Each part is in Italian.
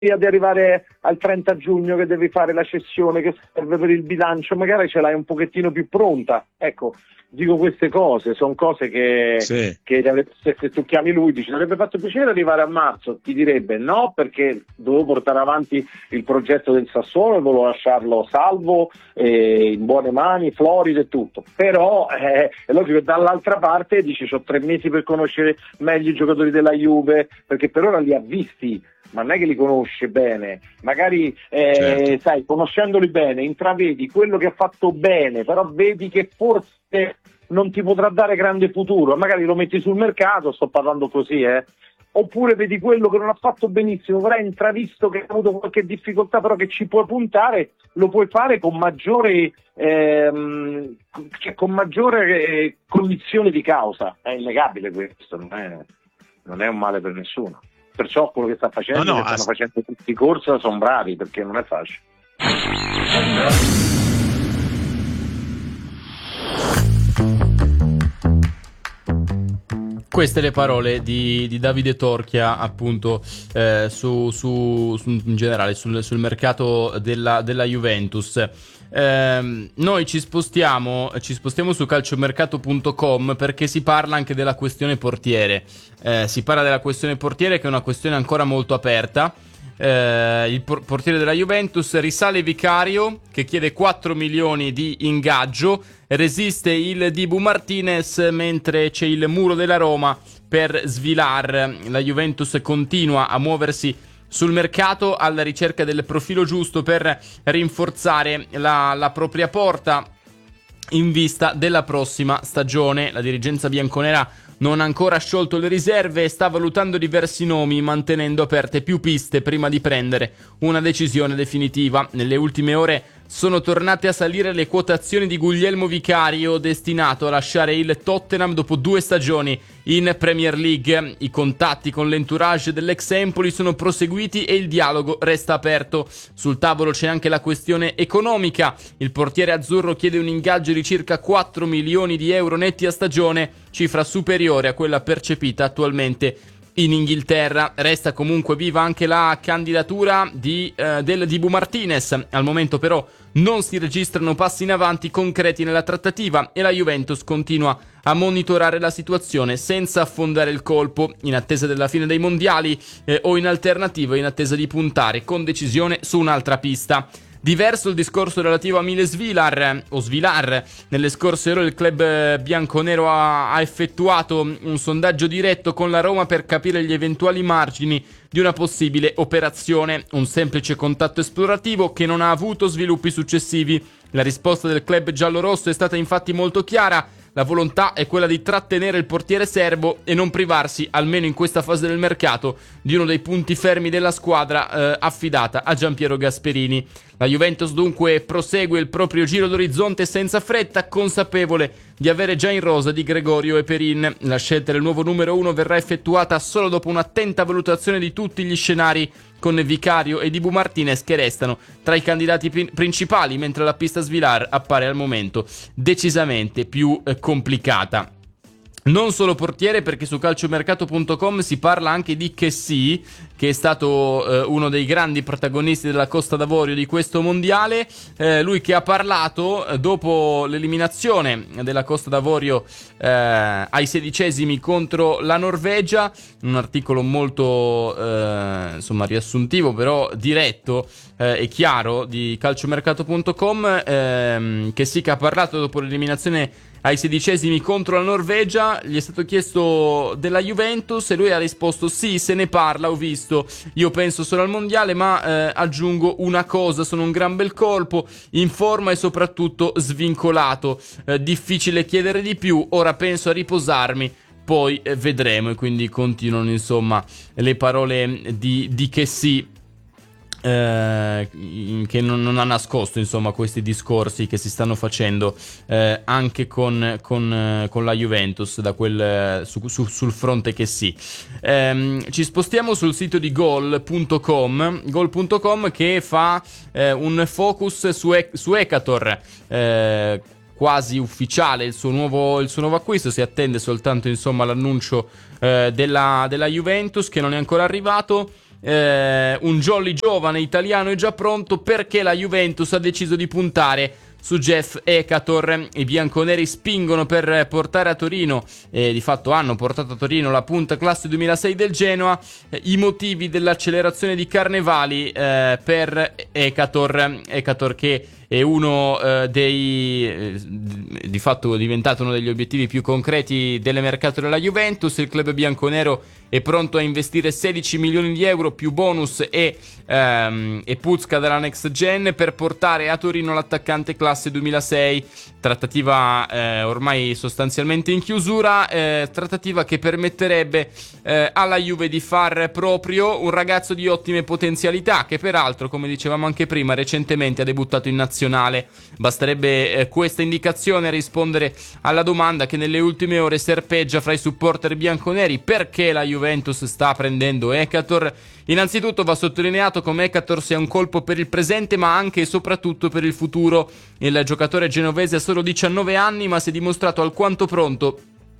di arrivare al 30 giugno che devi fare la cessione che serve per il bilancio, magari ce l'hai un pochettino più pronta. Ecco, dico queste cose, sono cose che se tu chiami lui dici avrebbe fatto piacere arrivare a marzo, ti direbbe no, perché dovevo portare avanti il progetto del Sassuolo e volevo lasciarlo salvo, in buone mani, florido e tutto. Però è logico che dall'altra parte dici ho 3 mesi per conoscere meglio i giocatori della Juve, perché per ora li ha visti, ma non è che li conosce bene, magari sai, conoscendoli bene intravedi quello che ha fatto bene, però vedi che forse non ti potrà dare grande futuro, magari lo metti sul mercato, sto parlando così, oppure vedi quello che non ha fatto benissimo, però hai intravisto che ha avuto qualche difficoltà, però che ci puoi puntare, lo puoi fare con maggiore cognizione di causa. È innegabile questo, non è un male per nessuno. Perciò quello che sta facendo, che stanno facendo tutti i corsi, sono bravi, perché non è facile. Queste le parole di Davide Torchia, appunto, in generale sul mercato della Juventus. Noi ci spostiamo su calciomercato.com perché si parla anche della questione portiere. Si parla della questione portiere, che è una questione ancora molto aperta. Il portiere della Juventus, risale Vicario che chiede 4 milioni di ingaggio, resiste il Dibu Martinez, mentre c'è il muro della Roma per Svilar. La Juventus continua a muoversi sul mercato alla ricerca del profilo giusto per rinforzare la propria porta in vista della prossima stagione. La dirigenza bianconera non ha ancora sciolto le riserve e sta valutando diversi nomi, mantenendo aperte più piste prima di prendere una decisione definitiva. Nelle ultime ore sono tornate a salire le quotazioni di Guglielmo Vicario, destinato a lasciare il Tottenham dopo 2 stagioni in Premier League. I contatti con l'entourage dell'ex Empoli sono proseguiti e il dialogo resta aperto. Sul tavolo c'è anche la questione economica. Il portiere azzurro chiede un ingaggio di circa 4 milioni di euro netti a stagione, cifra superiore a quella percepita attualmente in Inghilterra. Resta comunque viva anche la candidatura del Dibu Martinez. Al momento però non si registrano passi in avanti concreti nella trattativa e la Juventus continua a monitorare la situazione senza affondare il colpo, in attesa della fine dei mondiali o in alternativa in attesa di puntare con decisione su un'altra pista. Diverso il discorso relativo a Mile Svilar, o Svilar. Nelle scorse ore il club bianconero ha effettuato un sondaggio diretto con la Roma per capire gli eventuali margini di una possibile operazione. Un semplice contatto esplorativo che non ha avuto sviluppi successivi. La risposta del club giallorosso è stata infatti molto chiara. La volontà è quella di trattenere il portiere serbo e non privarsi, almeno in questa fase del mercato, di uno dei punti fermi della squadra affidata a Giampiero Gasperini. La Juventus dunque prosegue il proprio giro d'orizzonte senza fretta, consapevole di avere già in rosa Di Gregorio e Perin. La scelta del nuovo numero 1 verrà effettuata solo dopo un'attenta valutazione di tutti gli scenari, con Vicario e Dibu Martinez che restano tra i candidati principali, mentre la pista Svilar appare al momento decisamente più complicata. Non solo portiere, perché su calciomercato.com si parla anche di Kessie, che è stato uno dei grandi protagonisti della Costa d'Avorio di questo mondiale. Lui che ha parlato dopo l'eliminazione della Costa d'Avorio ai 16esimi contro la Norvegia, un articolo molto riassuntivo, però diretto e chiaro di calciomercato.com. Kessie che ha parlato dopo l'eliminazione ai 16esimi contro la Norvegia. Gli è stato chiesto della Juventus e lui ha risposto: sì, se ne parla, ho visto, io penso solo al mondiale, ma aggiungo una cosa, sono un gran bel colpo, in forma e soprattutto svincolato, difficile chiedere di più, ora penso a riposarmi, poi vedremo. E quindi continuano insomma le parole di Kessie, che non ha nascosto insomma questi discorsi che si stanno facendo anche con la Juventus da sul fronte che sì. Ci spostiamo sul sito di Goal.com che fa un focus su Ekator, quasi ufficiale il suo nuovo acquisto. Si attende soltanto insomma l'annuncio della Juventus, che non è ancora arrivato. un jolly giovane italiano è già pronto, perché la Juventus ha deciso di puntare su Jeff Ekator. I bianconeri spingono per portare a Torino, di fatto hanno portato a Torino la punta classe 2006 del Genoa. I motivi dell'accelerazione di Carnevali per Ekator che è uno di fatto è diventato uno degli obiettivi più concreti del mercato della Juventus. Il club bianconero è pronto a investire 16 milioni di euro più bonus e Puzka dalla Next Gen per portare a Torino l'attaccante classe 2006. Trattativa ormai sostanzialmente in chiusura, trattativa che permetterebbe alla Juve di far proprio un ragazzo di ottime potenzialità, che peraltro, come dicevamo anche prima, recentemente ha debuttato in nazionale. Basterebbe questa indicazione a rispondere alla domanda che nelle ultime ore serpeggia fra i supporter bianconeri: perché la Juventus sta prendendo Ekator? Innanzitutto va sottolineato come Ekator sia un colpo per il presente, ma anche e soprattutto per il futuro. Il giocatore genovese ha solo 19 anni, ma si è dimostrato alquanto pronto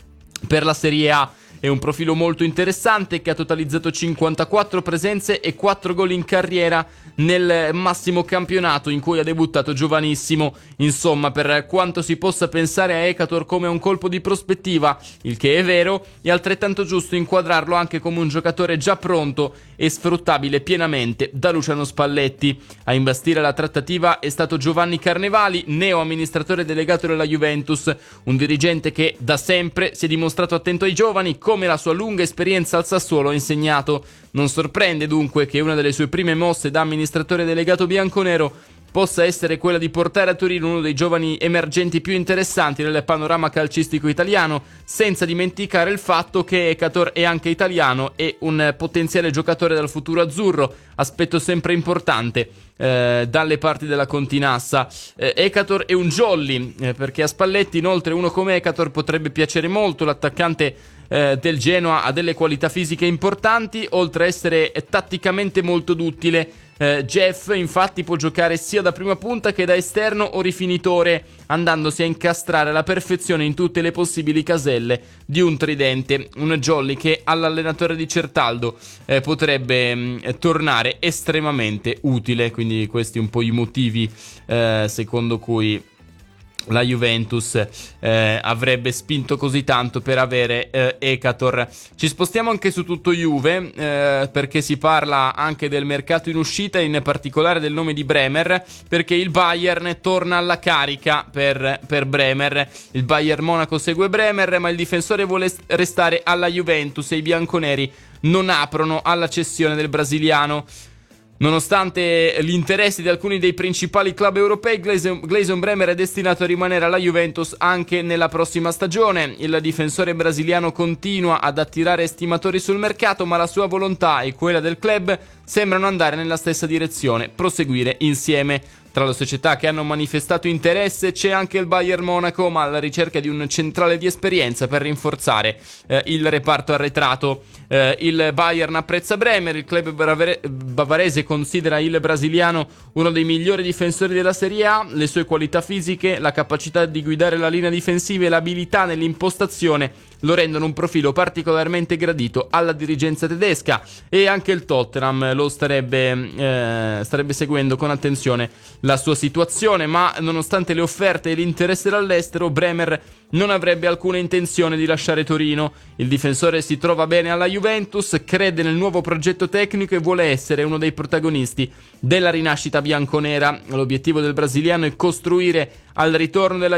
per la Serie A. È un profilo molto interessante che ha totalizzato 54 presenze e 4 gol in carriera nel massimo campionato in cui ha debuttato giovanissimo. Insomma, per quanto si possa pensare a Ekator come un colpo di prospettiva, il che è vero, è altrettanto giusto inquadrarlo anche come un giocatore già pronto e sfruttabile pienamente da Luciano Spalletti. A imbastire la trattativa è stato Giovanni Carnevali, neo amministratore delegato della Juventus, un dirigente che da sempre si è dimostrato attento ai giovani, come la sua lunga esperienza al Sassuolo ha insegnato. Non sorprende dunque che una delle sue prime mosse da amministratore delegato bianconero possa essere quella di portare a Torino uno dei giovani emergenti più interessanti nel panorama calcistico italiano, senza dimenticare il fatto che Ekator è anche italiano e un potenziale giocatore dal futuro azzurro, aspetto sempre importante dalle parti della Continassa. Ekator è un jolly, perché a Spalletti inoltre uno come Ekator potrebbe piacere molto. L'attaccante del Genoa ha delle qualità fisiche importanti, oltre a essere tatticamente molto duttile. Jeff infatti può giocare sia da prima punta che da esterno o rifinitore, andandosi a incastrare alla perfezione in tutte le possibili caselle di un tridente. Un jolly che all'allenatore di Certaldo potrebbe tornare estremamente utile. Quindi questi un po' i motivi secondo cui la Juventus avrebbe spinto così tanto per avere Ekator. Ci spostiamo anche su tutto Juve, perché si parla anche del mercato in uscita, in particolare del nome di Bremer, perché il Bayern torna alla carica per Bremer. Il Bayern Monaco segue Bremer, ma il difensore vuole restare alla Juventus e i bianconeri non aprono alla cessione del brasiliano. Nonostante gli interessi di alcuni dei principali club europei, Gleison Bremer è destinato a rimanere alla Juventus anche nella prossima stagione. Il difensore brasiliano continua ad attirare estimatori sul mercato, ma la sua volontà e quella del club sembrano andare nella stessa direzione: proseguire insieme. Tra le società che hanno manifestato interesse c'è anche il Bayern Monaco, ma alla ricerca di un centrale di esperienza per rinforzare il reparto arretrato. Il Bayern apprezza Bremer, il club bavarese considera il brasiliano uno dei migliori difensori della Serie A. Le sue qualità fisiche, la capacità di guidare la linea difensiva e l'abilità nell'impostazione lo rendono un profilo particolarmente gradito alla dirigenza tedesca, e anche il Tottenham lo starebbe seguendo con attenzione la sua situazione. Ma nonostante le offerte e l'interesse dall'estero, Bremer non avrebbe alcuna intenzione di lasciare Torino. Il difensore si trova bene alla Juventus, crede nel nuovo progetto tecnico e vuole essere uno dei protagonisti della rinascita bianconera. L'obiettivo del brasiliano è contribuire al ritorno della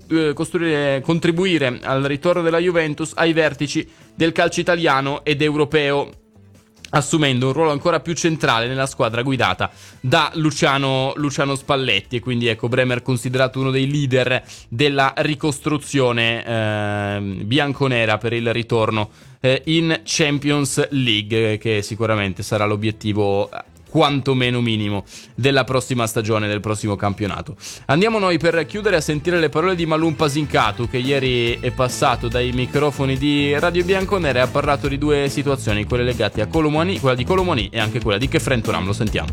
Juventus ai vertici del calcio italiano ed europeo, assumendo un ruolo ancora più centrale nella squadra guidata da Luciano Spalletti. E quindi ecco, Bremer considerato uno dei leader della ricostruzione bianconera per il ritorno in Champions League, che sicuramente sarà l'obiettivo quantomeno minimo della prossima stagione, del prossimo campionato. Andiamo noi per chiudere a sentire le parole di Malum Pasincatu, che ieri è passato dai microfoni di Radio Bianconera e ha parlato di due situazioni, quelle legate a Colomani, quella di Colomani e anche quella di Kefren-Turam. Lo sentiamo.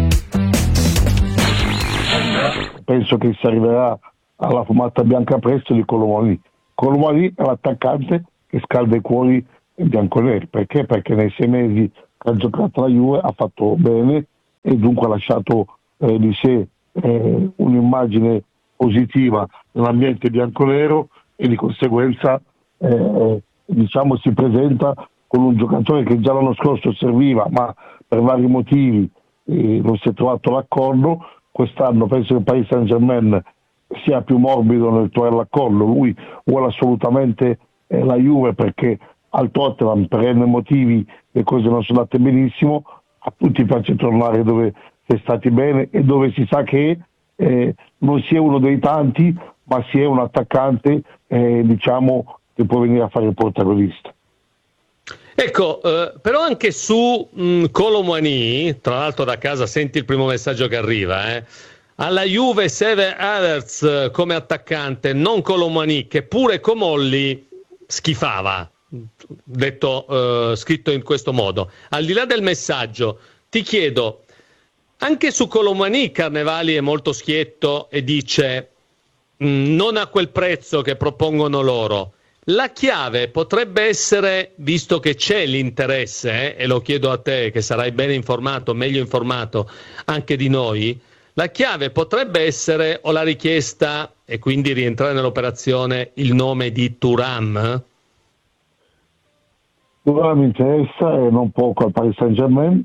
Penso che si arriverà alla fumata bianca presto di Colomani. Colomani è l'attaccante che scalda i cuori bianconeri. Perché? Perché nei 6 mesi ha giocato la Juve, ha fatto bene e dunque ha lasciato di sé un'immagine positiva nell'ambiente bianconero e di conseguenza diciamo si presenta con un giocatore che già l'anno scorso serviva, ma per vari motivi non si è trovato l'accordo. Quest'anno penso che il Paris Saint-Germain sia più morbido nel trovare l'accordo. Lui vuole assolutamente la Juve perché al Tottenham per n motivi le cose non sono andate benissimo, a tutti piace tornare dove si è stati bene e dove si sa che non si è uno dei tanti, ma si è un attaccante diciamo che può venire a fare il protagonista. Ecco, però anche su Kolo Muani, tra l'altro da casa senti il primo messaggio che arriva, alla Juve serve Havertz come attaccante, non Kolo Muani, che pure Comolli schifava, detto scritto in questo modo. Al di là del messaggio, ti chiedo, anche su Kolo Muani Carnevali è molto schietto e dice non a quel prezzo che propongono loro. La chiave potrebbe essere, visto che c'è l'interesse, e lo chiedo a te che sarai bene informato, meglio informato anche di noi, la chiave potrebbe essere o la richiesta e quindi rientrare nell'operazione il nome di Thuram? Thuram mi interessa e non poco al Paris Saint-Germain,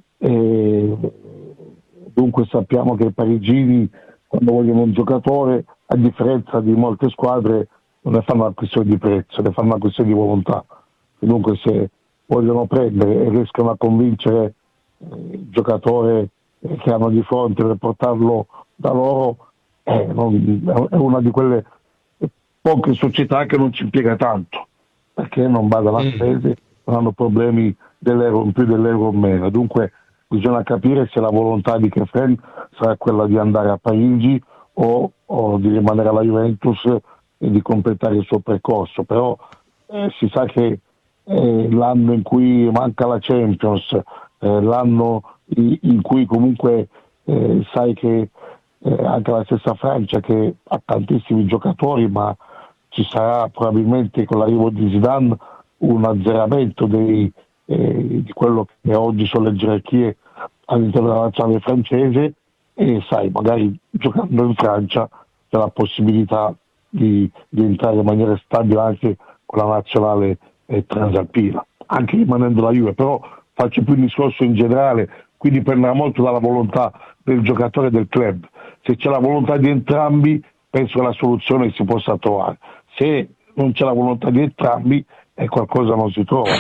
dunque sappiamo che i parigini quando vogliono un giocatore, a differenza di molte squadre, non ne fanno una questione di prezzo, ne fanno una questione di volontà. Dunque se vogliono prendere e riescono a convincere il giocatore che hanno di fronte per portarlo da loro, è una di quelle poche società che non ci impiega tanto, perché non va dalla spese, non hanno problemi dell'euro in più, dell'euro in meno. Dunque bisogna capire se la volontà di Kefren sarà quella di andare a Parigi o di rimanere alla Juventus e di completare il suo percorso. Però si sa che l'anno in cui manca la Champions, l'anno in cui comunque sai che anche la stessa Francia che ha tantissimi giocatori, ma ci sarà probabilmente con l'arrivo di Zidane un azzeramento di quello che oggi sono le gerarchie all'interno della nazionale francese, e sai, magari giocando in Francia c'è la possibilità di entrare in maniera stabile anche con la nazionale transalpina, anche rimanendo la Juve. Però faccio più un discorso in generale, quindi dipenderà molto dalla volontà del giocatore e del club. Se c'è la volontà di entrambi, penso che la soluzione si possa trovare. Se non c'è la volontà di entrambi, qualcosa non si trova.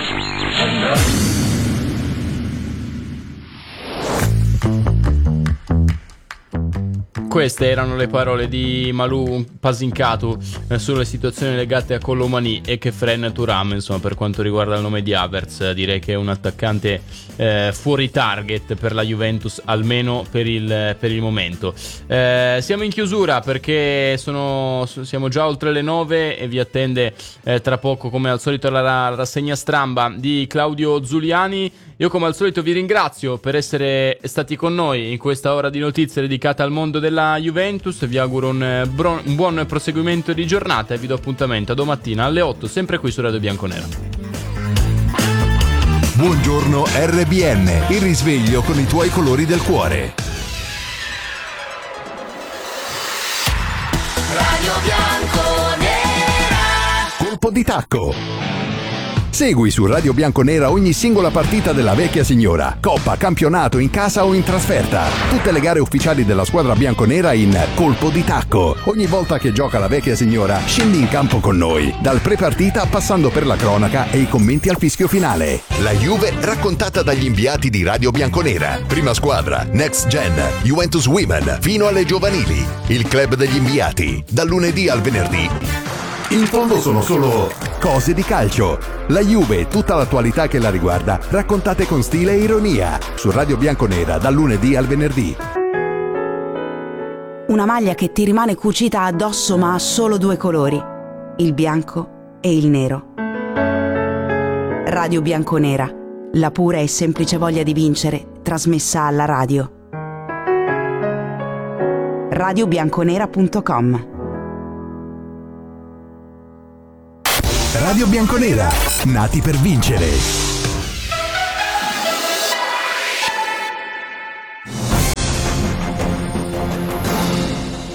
Queste erano le parole di Malou Pasinkatu sulle situazioni legate a Kolo Muani e Kefren Thuram. Insomma, per quanto riguarda il nome di Havertz, direi che è un attaccante fuori target per la Juventus, almeno per il momento. Siamo in chiusura perché siamo già oltre le 9 e vi attende tra poco, come al solito, la rassegna stramba di Claudio Zuliani. Io come al solito vi ringrazio per essere stati con noi in questa ora di notizie dedicata al mondo della Juventus. Vi auguro un buon proseguimento di giornata e vi do appuntamento a domattina alle 8, sempre qui su Radio Bianconera. Buongiorno RBN, il risveglio con i tuoi colori del cuore. Radio Bianconera. Colpo di tacco. Segui su Radio Bianconera ogni singola partita della vecchia signora, coppa, campionato, in casa o in trasferta. Tutte le gare ufficiali della squadra bianconera in Colpo di Tacco. Ogni volta che gioca la vecchia signora, scendi in campo con noi, dal pre-partita passando per la cronaca e i commenti al fischio finale. La Juve raccontata dagli inviati di Radio Bianconera. Prima squadra, Next Gen, Juventus Women, fino alle giovanili. Il club degli inviati, dal lunedì al venerdì. In fondo sono solo cose di calcio. La Juve e tutta l'attualità che la riguarda, raccontate con stile e ironia, su Radio Bianconera dal lunedì al venerdì. Una maglia che ti rimane cucita addosso ma ha solo due colori, il bianco e il nero. Radio Bianconera, la pura e semplice voglia di vincere, trasmessa alla radio. radiobianconera.com. Radio Bianconera, nati per vincere.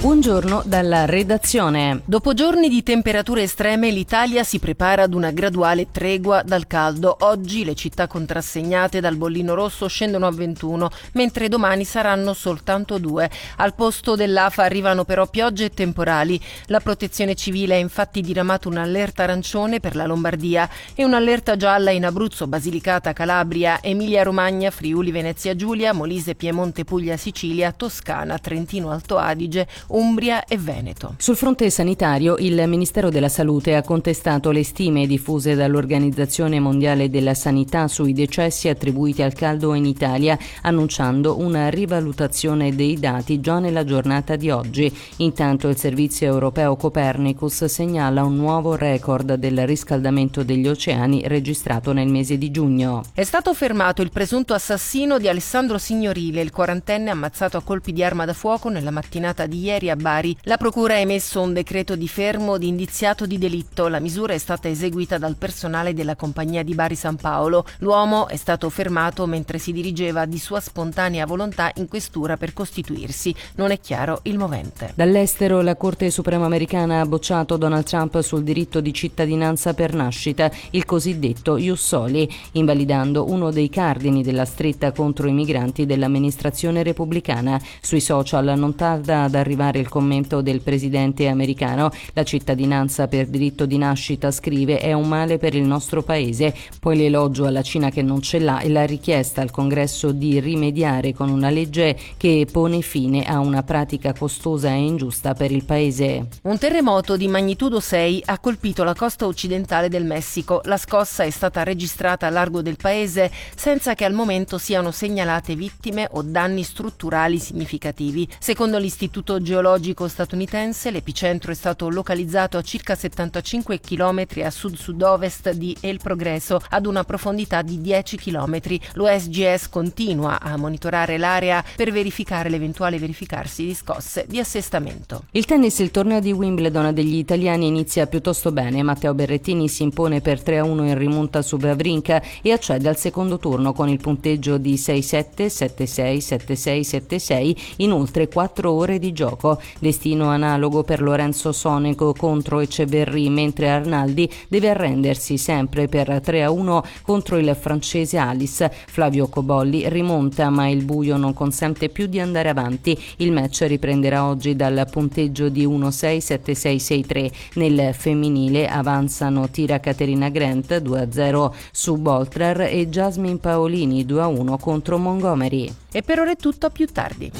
Buongiorno dalla redazione. Dopo giorni di temperature estreme, l'Italia si prepara ad una graduale tregua dal caldo. Oggi le città contrassegnate dal bollino rosso scendono a 21, mentre domani saranno soltanto 2. Al posto dell'afa arrivano però piogge e temporali. La Protezione Civile ha infatti diramato un'allerta arancione per la Lombardia e un'allerta gialla in Abruzzo, Basilicata, Calabria, Emilia-Romagna, Friuli, Venezia Giulia, Molise, Piemonte, Puglia, Sicilia, Toscana, Trentino, Alto Adige, Umbria e Veneto. Sul fronte sanitario, il Ministero della Salute ha contestato le stime diffuse dall'Organizzazione Mondiale della Sanità sui decessi attribuiti al caldo in Italia, annunciando una rivalutazione dei dati già nella giornata di oggi. Intanto il servizio europeo Copernicus segnala un nuovo record del riscaldamento degli oceani registrato nel mese di giugno. È stato fermato il presunto assassino di Alessandro Signorile, il 40enne ammazzato a colpi di arma da fuoco nella mattinata di ieri a Bari. La procura ha emesso un decreto di fermo di indiziato di delitto. La misura è stata eseguita dal personale della compagnia di Bari San Paolo. L'uomo è stato fermato mentre si dirigeva di sua spontanea volontà in questura per costituirsi. Non è chiaro il movente. Dall'estero, la Corte Suprema americana ha bocciato Donald Trump sul diritto di cittadinanza per nascita, il cosiddetto Ius Soli, invalidando uno dei cardini della stretta contro i migranti dell'amministrazione repubblicana. Sui social non tarda ad arrivare il commento del presidente americano. La cittadinanza per diritto di nascita, scrive, è un male per il nostro paese. Poi l'elogio alla Cina che non ce l'ha e la richiesta al Congresso di rimediare con una legge che pone fine a una pratica costosa e ingiusta per il paese. Un terremoto di magnitudo 6 ha colpito la costa occidentale del Messico. La scossa è stata registrata a largo del paese senza che al momento siano segnalate vittime o danni strutturali significativi. Secondo l'Istituto Geologico statunitense, l'epicentro è stato localizzato a circa 75 km a sud-sud-ovest di El Progreso, ad una profondità di 10 km. L'USGS continua a monitorare l'area per verificare l'eventuale verificarsi di scosse di assestamento. Il tennis, il torneo di Wimbledon degli italiani inizia piuttosto bene. Matteo Berrettini si impone per 3-1 in rimonta su Wawrinka e accede al secondo turno con il punteggio di 6-7, 7-6, 7-6, 7-6 in oltre 4 ore di gioco. Destino analogo per Lorenzo Sonego contro Eceverri, mentre Arnaldi deve arrendersi sempre per 3-1 contro il francese Alice. Flavio Cobolli rimonta, ma il buio non consente più di andare avanti. Il match riprenderà oggi dal punteggio di 1-6, 7-6, 6-3. Nel femminile avanzano Tira Caterina Grant 2-0 su Boltrer e Jasmine Paolini 2-1 contro Montgomery. E per ora è tutto, a più tardi.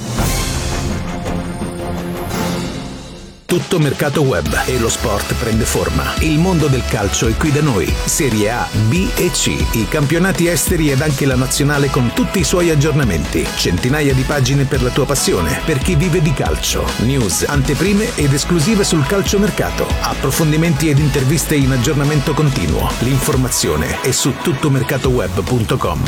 Tutto mercato web e lo sport prende forma. Il mondo del calcio è qui da noi. Serie A, B e C, i campionati esteri ed anche la nazionale con tutti i suoi aggiornamenti. Centinaia di pagine per la tua passione, per chi vive di calcio. News, anteprime ed esclusive sul calciomercato. Approfondimenti ed interviste in aggiornamento continuo. L'informazione è su tuttomercatoweb.com.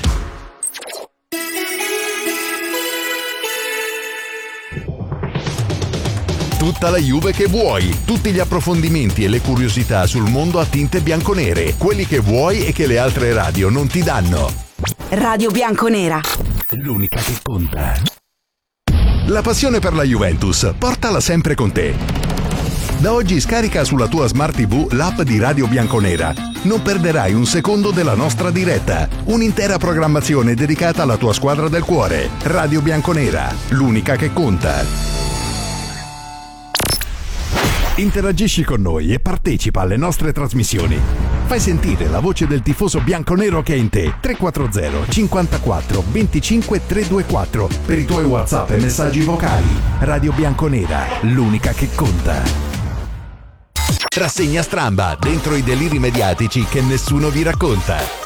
Tutta la Juve che vuoi, tutti gli approfondimenti e le curiosità sul mondo a tinte bianconere, quelli che vuoi e che le altre radio non ti danno. Radio Bianconera, l'unica che conta. La passione per la Juventus, portala sempre con te. Da oggi scarica sulla tua Smart TV l'app di Radio Bianconera. Non perderai un secondo della nostra diretta. Un'intera programmazione dedicata alla tua squadra del cuore. Radio Bianconera, l'unica che conta. Interagisci con noi e partecipa alle nostre trasmissioni. Fai sentire la voce del tifoso bianconero che è in te. 340 54 25 324 per i tuoi WhatsApp e messaggi vocali. Radio Bianconera, l'unica che conta. Rassegna stramba, dentro i deliri mediatici che nessuno vi racconta.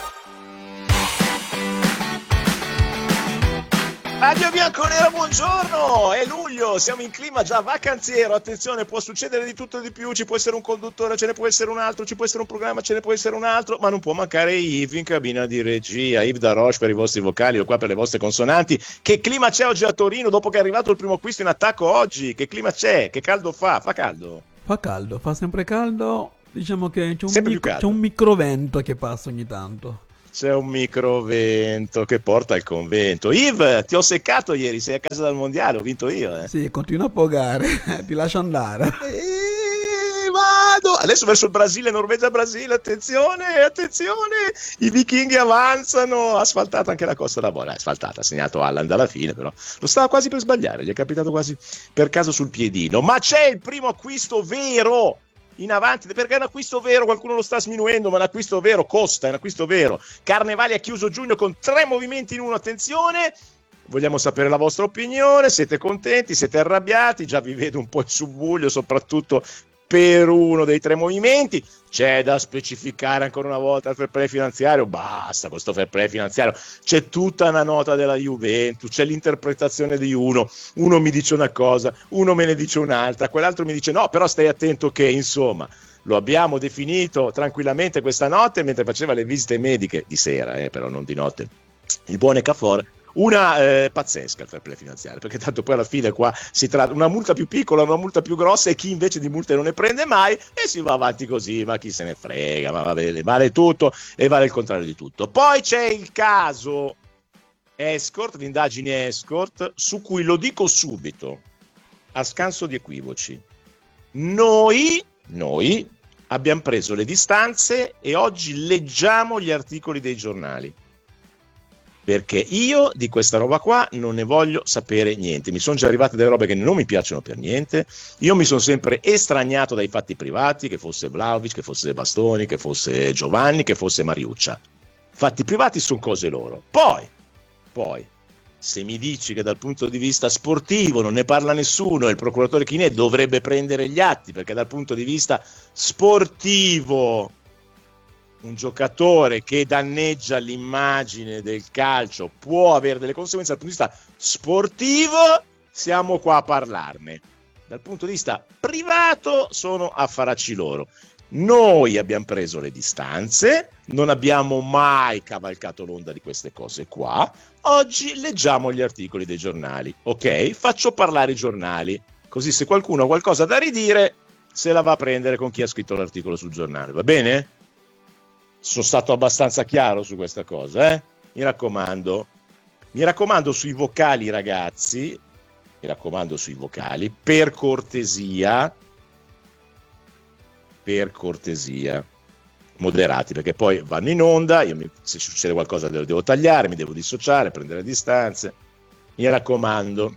Radio Bianconera, buongiorno! È luglio, siamo in clima già vacanziero. Attenzione, può succedere di tutto e di più. Ci può essere un conduttore, ce ne può essere un altro, ci può essere un programma, ce ne può essere un altro, ma non può mancare Yves in cabina di regia. Yves da Roche per i vostri vocali o qua per le vostre consonanti. Che clima c'è oggi a Torino dopo che è arrivato il primo acquisto in attacco oggi? Che clima c'è? Che caldo fa? Fa caldo? Fa caldo, fa sempre caldo. Diciamo che c'è un microvento che passa ogni tanto. c'è un microvento che porta al convento. Yves, ti ho seccato ieri, sei a casa dal mondiale, ho vinto io. Sì, continua a pogare, ti lascio andare. Vado adesso verso il Brasile, Norvegia-Brasile, attenzione, i vichinghi avanzano, asfaltata anche la Costa d'Avorio, asfaltata, ha segnato Haaland alla fine, però lo stava quasi per sbagliare, gli è capitato quasi per caso sul piedino, ma c'è il primo acquisto vero in avanti, perché è un acquisto vero, qualcuno lo sta sminuendo, ma è un acquisto vero, costa, è un acquisto vero. Carnevali ha chiuso giugno con 3 movimenti in uno, attenzione, vogliamo sapere la vostra opinione, siete contenti, siete arrabbiati, già vi vedo un po' in subbuglio, soprattutto per uno dei 3 movimenti. C'è da specificare ancora una volta il fair play finanziario, basta questo fair play finanziario, c'è tutta una nota della Juventus, c'è l'interpretazione di uno mi dice una cosa, uno me ne dice un'altra, quell'altro mi dice no, però stai attento che, insomma, lo abbiamo definito tranquillamente questa notte mentre faceva le visite mediche di sera, però non di notte, il buon Ekafor. Una pazzesca il fair play finanziario, perché tanto poi alla fine qua si tratta una multa più piccola, una multa più grossa, e chi invece di multe non ne prende mai, e si va avanti così, ma chi se ne frega, ma va bene, vale tutto e vale il contrario di tutto. Poi c'è il caso Escort, l'indagine Escort, su cui lo dico subito, a scanso di equivoci, noi abbiamo preso le distanze e oggi leggiamo gli articoli dei giornali. Perché io di questa roba qua non ne voglio sapere niente. Mi sono già arrivate delle robe che non mi piacciono per niente. Io mi sono sempre estraniato dai fatti privati, che fosse Vlahovic, che fosse Bastoni, che fosse Giovanni, che fosse Mariuccia. Fatti privati sono cose loro. Poi, se mi dici che dal punto di vista sportivo non ne parla nessuno e il procuratore Chinè dovrebbe prendere gli atti, perché dal punto di vista sportivo un giocatore che danneggia l'immagine del calcio può avere delle conseguenze dal punto di vista sportivo, siamo qua a parlarne. Dal punto di vista privato sono affaracci loro. Noi abbiamo preso le distanze, non abbiamo mai cavalcato l'onda di queste cose qua. Oggi leggiamo gli articoli dei giornali, ok? Faccio parlare i giornali, così se qualcuno ha qualcosa da ridire se la va a prendere con chi ha scritto l'articolo sul giornale, va bene? Sono stato abbastanza chiaro su questa cosa, eh? Mi raccomando sui vocali, ragazzi, per cortesia, moderati, perché poi vanno in onda, se succede qualcosa devo tagliare, mi devo dissociare, prendere distanze, mi raccomando.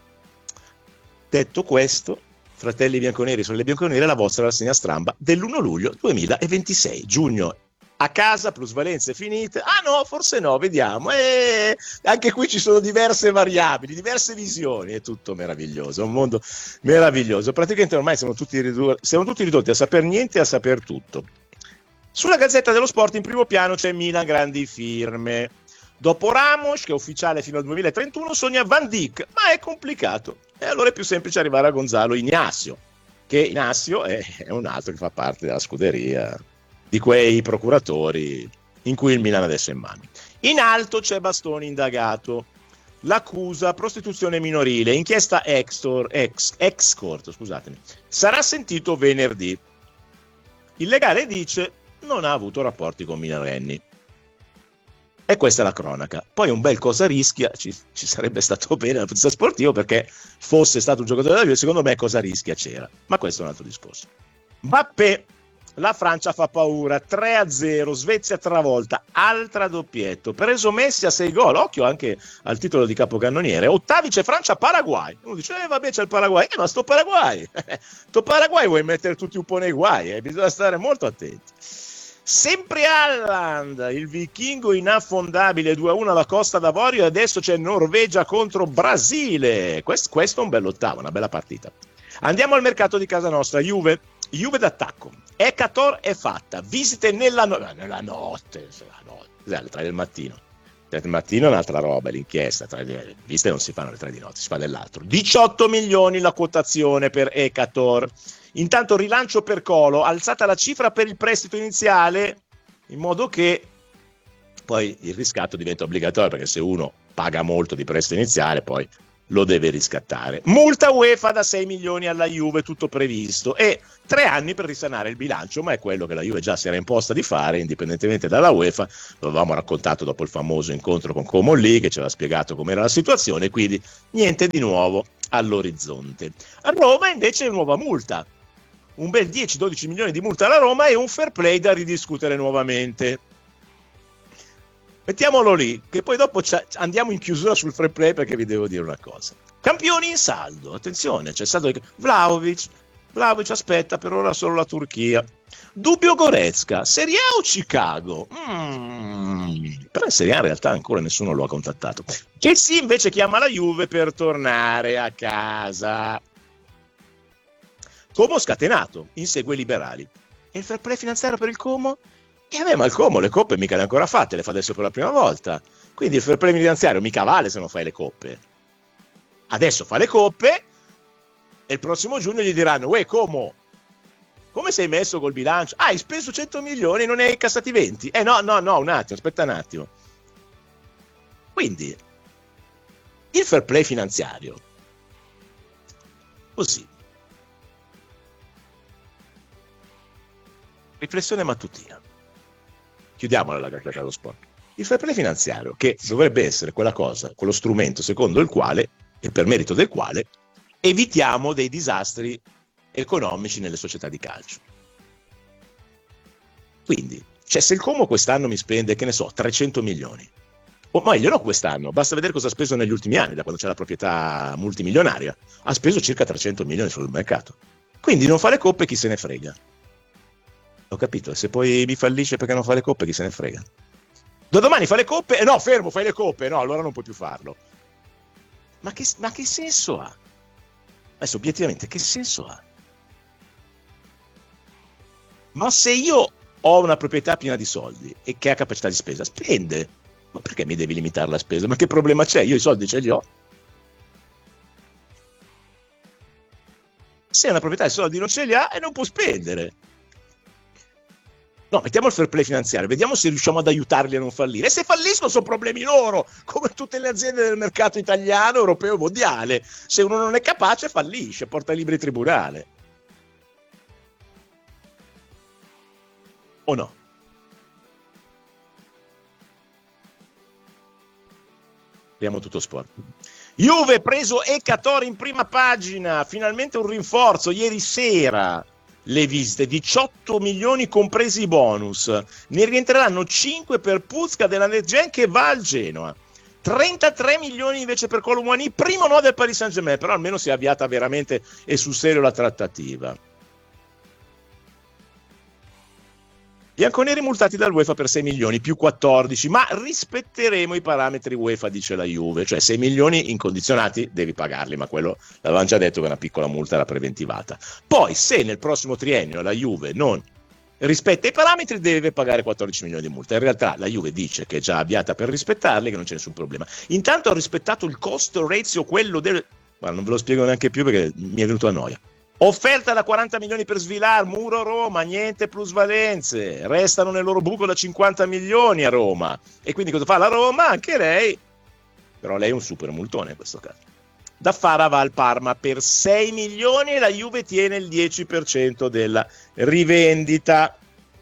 Detto questo, fratelli bianconeri, sorelle bianconere, la vostra rassegna stramba dell'1 luglio 2026, giugno. A casa, plusvalenze finite. Ah no, forse no, vediamo. Anche qui ci sono diverse variabili, diverse visioni, è tutto meraviglioso, è un mondo meraviglioso. Praticamente ormai siamo tutti ridotti a saper niente e a saper tutto. Sulla Gazzetta dello Sport in primo piano c'è Milan grandi firme. Dopo Ramos, che è ufficiale fino al 2031, sogna Van Dijk, ma è complicato. E allora è più semplice arrivare a Gonzalo Ignacio, che Ignacio è un altro che fa parte della scuderia di quei procuratori in cui il Milan adesso è in mano. In alto c'è Bastoni indagato. L'accusa prostituzione minorile, inchiesta Escort, scusatemi, sarà sentito venerdì. Il legale dice non ha avuto rapporti con minorenni. E questa è la cronaca. Poi un bel cosa rischia, ci sarebbe stato bene dal punto di vista sportivo, perché fosse stato un giocatore da Juve, secondo me cosa rischia c'era. Ma questo è un altro discorso. Mbappé. La Francia fa paura, 3-0, Svezia travolta, altra doppietto, preso Messi a 6 gol, occhio anche al titolo di capocannoniere. Ottavi c'è Francia-Paraguay, uno dice vabbè c'è il Paraguay, ma sto Paraguay vuoi mettere tutti un po' nei guai, bisogna stare molto attenti. Sempre Haaland, il vichingo inaffondabile, 2-1 alla Costa d'Avorio, e adesso c'è Norvegia contro Brasile, questo è un bell'ottavo, una bella partita. Andiamo al mercato di casa nostra, Juve d'attacco. Ekator è fatta, visite nella notte, alle 3 del mattino. 3 del mattino è un'altra roba, l'inchiesta, visite non si fanno alle 3 di notte, si fa dell'altro. 18 milioni la quotazione per Ekator. Intanto rilancio per Colo, alzata la cifra per il prestito iniziale, in modo che poi il riscatto diventa obbligatorio, perché se uno paga molto di prestito iniziale, poi lo deve riscattare. Multa UEFA da 6 milioni alla Juve, tutto previsto, e 3 anni per risanare il bilancio, ma è quello che la Juve già si era imposta di fare indipendentemente dalla UEFA. Lo avevamo raccontato dopo il famoso incontro con Como lì, che ci aveva spiegato com'era la situazione, quindi niente di nuovo all'orizzonte. A Roma invece nuova multa, un bel 10-12 milioni di multa alla Roma e un fair play da ridiscutere nuovamente. Mettiamolo lì, che poi dopo andiamo in chiusura sul fair play, perché vi devo dire una cosa. Campioni in saldo, attenzione, c'è stato Vlahovic aspetta per ora solo la Turchia. Dubbio Goretzka, Serie A o Chicago? Però in Serie A in realtà ancora nessuno lo ha contattato. Che sì, invece chiama la Juve per tornare a casa. Como scatenato, insegue i liberali. E il fair play finanziario per il Como? Ma il Como le coppe mica le ha ancora fatte, le fa adesso per la prima volta. Quindi il fair play finanziario mica vale se non fai le coppe. Adesso fa le coppe e il prossimo giugno gli diranno: uè Como, come sei messo col bilancio? Hai speso 100 milioni e non ne hai incassati 20? No, un attimo, aspetta un attimo. Quindi il fair play finanziario, così. Riflessione mattutina. Chiudiamola la Gazzetta dello Sport. Il fair play finanziario, che dovrebbe essere quella cosa, quello strumento secondo il quale, e per merito del quale, evitiamo dei disastri economici nelle società di calcio. Quindi, se il Como quest'anno mi spende, che ne so, 300 milioni, o meglio no quest'anno, basta vedere cosa ha speso negli ultimi anni, da quando c'è la proprietà multimilionaria, ha speso circa 300 milioni sul mercato. Quindi non fa le coppe, chi se ne frega. Ho capito, se poi mi fallisce perché non fa le coppe, chi se ne frega. Da domani fa le coppe, no, fermo, fai le coppe, no, allora non puoi più farlo. Ma che senso ha? Adesso obiettivamente che senso ha? Ma se io ho una proprietà piena di soldi e che ha capacità di spesa, spende. Ma perché mi devi limitare la spesa? Ma che problema c'è? Io i soldi ce li ho. Se una proprietà di soldi non ce li ha e non può spendere. No, mettiamo il fair play finanziario, vediamo se riusciamo ad aiutarli a non fallire. E se falliscono sono problemi loro, come tutte le aziende del mercato italiano, europeo, mondiale. Se uno non è capace, fallisce, porta libri in tribunale. O no? Abbiamo tutto sport. Juve preso Ekator in prima pagina, finalmente un rinforzo ieri sera. Le visite, 18 milioni compresi i bonus, ne rientreranno 5 per Puzka della Netgen che va al Genoa, 33 milioni invece per Kolo Muani, primo no del Paris Saint-Germain, però almeno si è avviata veramente e sul serio la trattativa. Bianconeri multati dall'UEFA per 6 milioni più 14, ma rispetteremo i parametri UEFA, dice la Juve, cioè 6 milioni incondizionati devi pagarli, ma quello l'avevamo già detto che una piccola multa era preventivata. Poi se nel prossimo triennio la Juve non rispetta i parametri deve pagare 14 milioni di multa. In realtà la Juve dice che è già avviata per rispettarli, che non c'è nessun problema. Intanto ha rispettato il cost ratio, quello del... Guarda, non ve lo spiego neanche più perché mi è venuto a noia. Offerta da 40 milioni per Svilar, Muro Roma, niente plusvalenze, restano nel loro buco da 50 milioni a Roma. E quindi cosa fa la Roma? Anche lei, però lei è un super multone in questo caso. Da Fara va al Parma per 6 milioni e la Juve tiene il 10% della rivendita.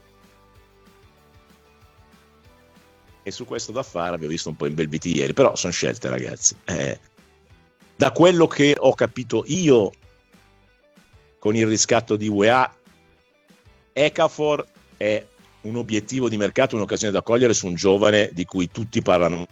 E su questo da Fara vi ho visto un po' imbelviti ieri, però sono scelte ragazzi. Da quello che ho capito io, con il riscatto di UEA, Ekafor è un obiettivo di mercato, un'occasione da cogliere su un giovane di cui tutti parlano. Non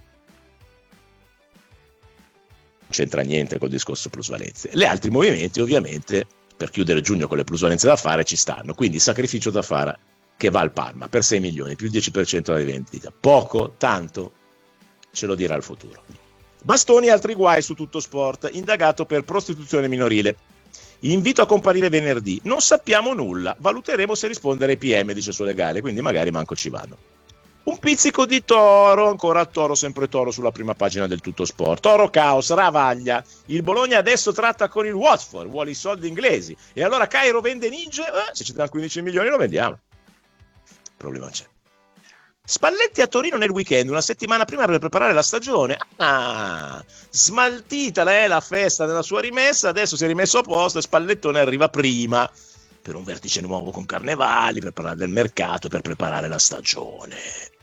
c'entra niente col discorso plusvalenze. Gli altri movimenti ovviamente per chiudere giugno con le plusvalenze da fare ci stanno, quindi sacrificio da fare che va al Parma per 6 milioni più il 10% della vendita. Poco, tanto, ce lo dirà il futuro. Bastoni e altri guai su Tutto Sport, indagato per prostituzione minorile. Invito a comparire venerdì, non sappiamo nulla, valuteremo se rispondere ai PM, dice suo legale, quindi magari manco ci vanno. Un pizzico di Toro, ancora Toro, sempre Toro sulla prima pagina del Tutto Sport. Toro caos, Ravaglia, il Bologna adesso tratta con il Watford, vuole i soldi inglesi, e allora Cairo vende Ninja, se ci danno 15 milioni lo vendiamo. Il problema c'è. Spalletti a Torino nel weekend, una settimana prima per preparare la stagione. Smaltita la festa della sua rimessa, adesso si è rimesso a posto e Spallettone arriva prima per un vertice nuovo con Carnevali, per parlare del mercato, per preparare la stagione.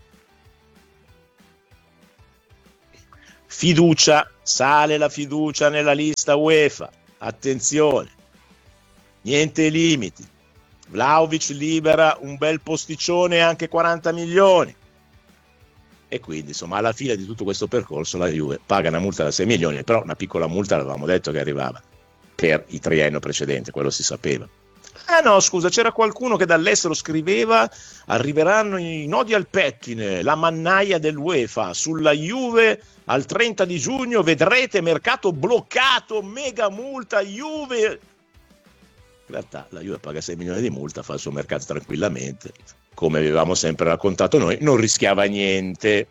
Fiducia, sale la fiducia nella lista UEFA. Attenzione, niente limiti. Vlahovic libera un bel posticcione, anche 40 milioni. E quindi, insomma, alla fine di tutto questo percorso la Juve paga una multa da 6 milioni, però una piccola multa l'avevamo detto che arrivava per il triennio precedente, quello si sapeva. No, scusa, c'era qualcuno che dall'estero scriveva: arriveranno i nodi al pettine, la mannaia dell'UEFA sulla Juve al 30 di giugno, vedrete mercato bloccato, mega multa Juve. In realtà la Juve paga 6 milioni di multa, fa il suo mercato tranquillamente, come avevamo sempre raccontato noi, non rischiava niente.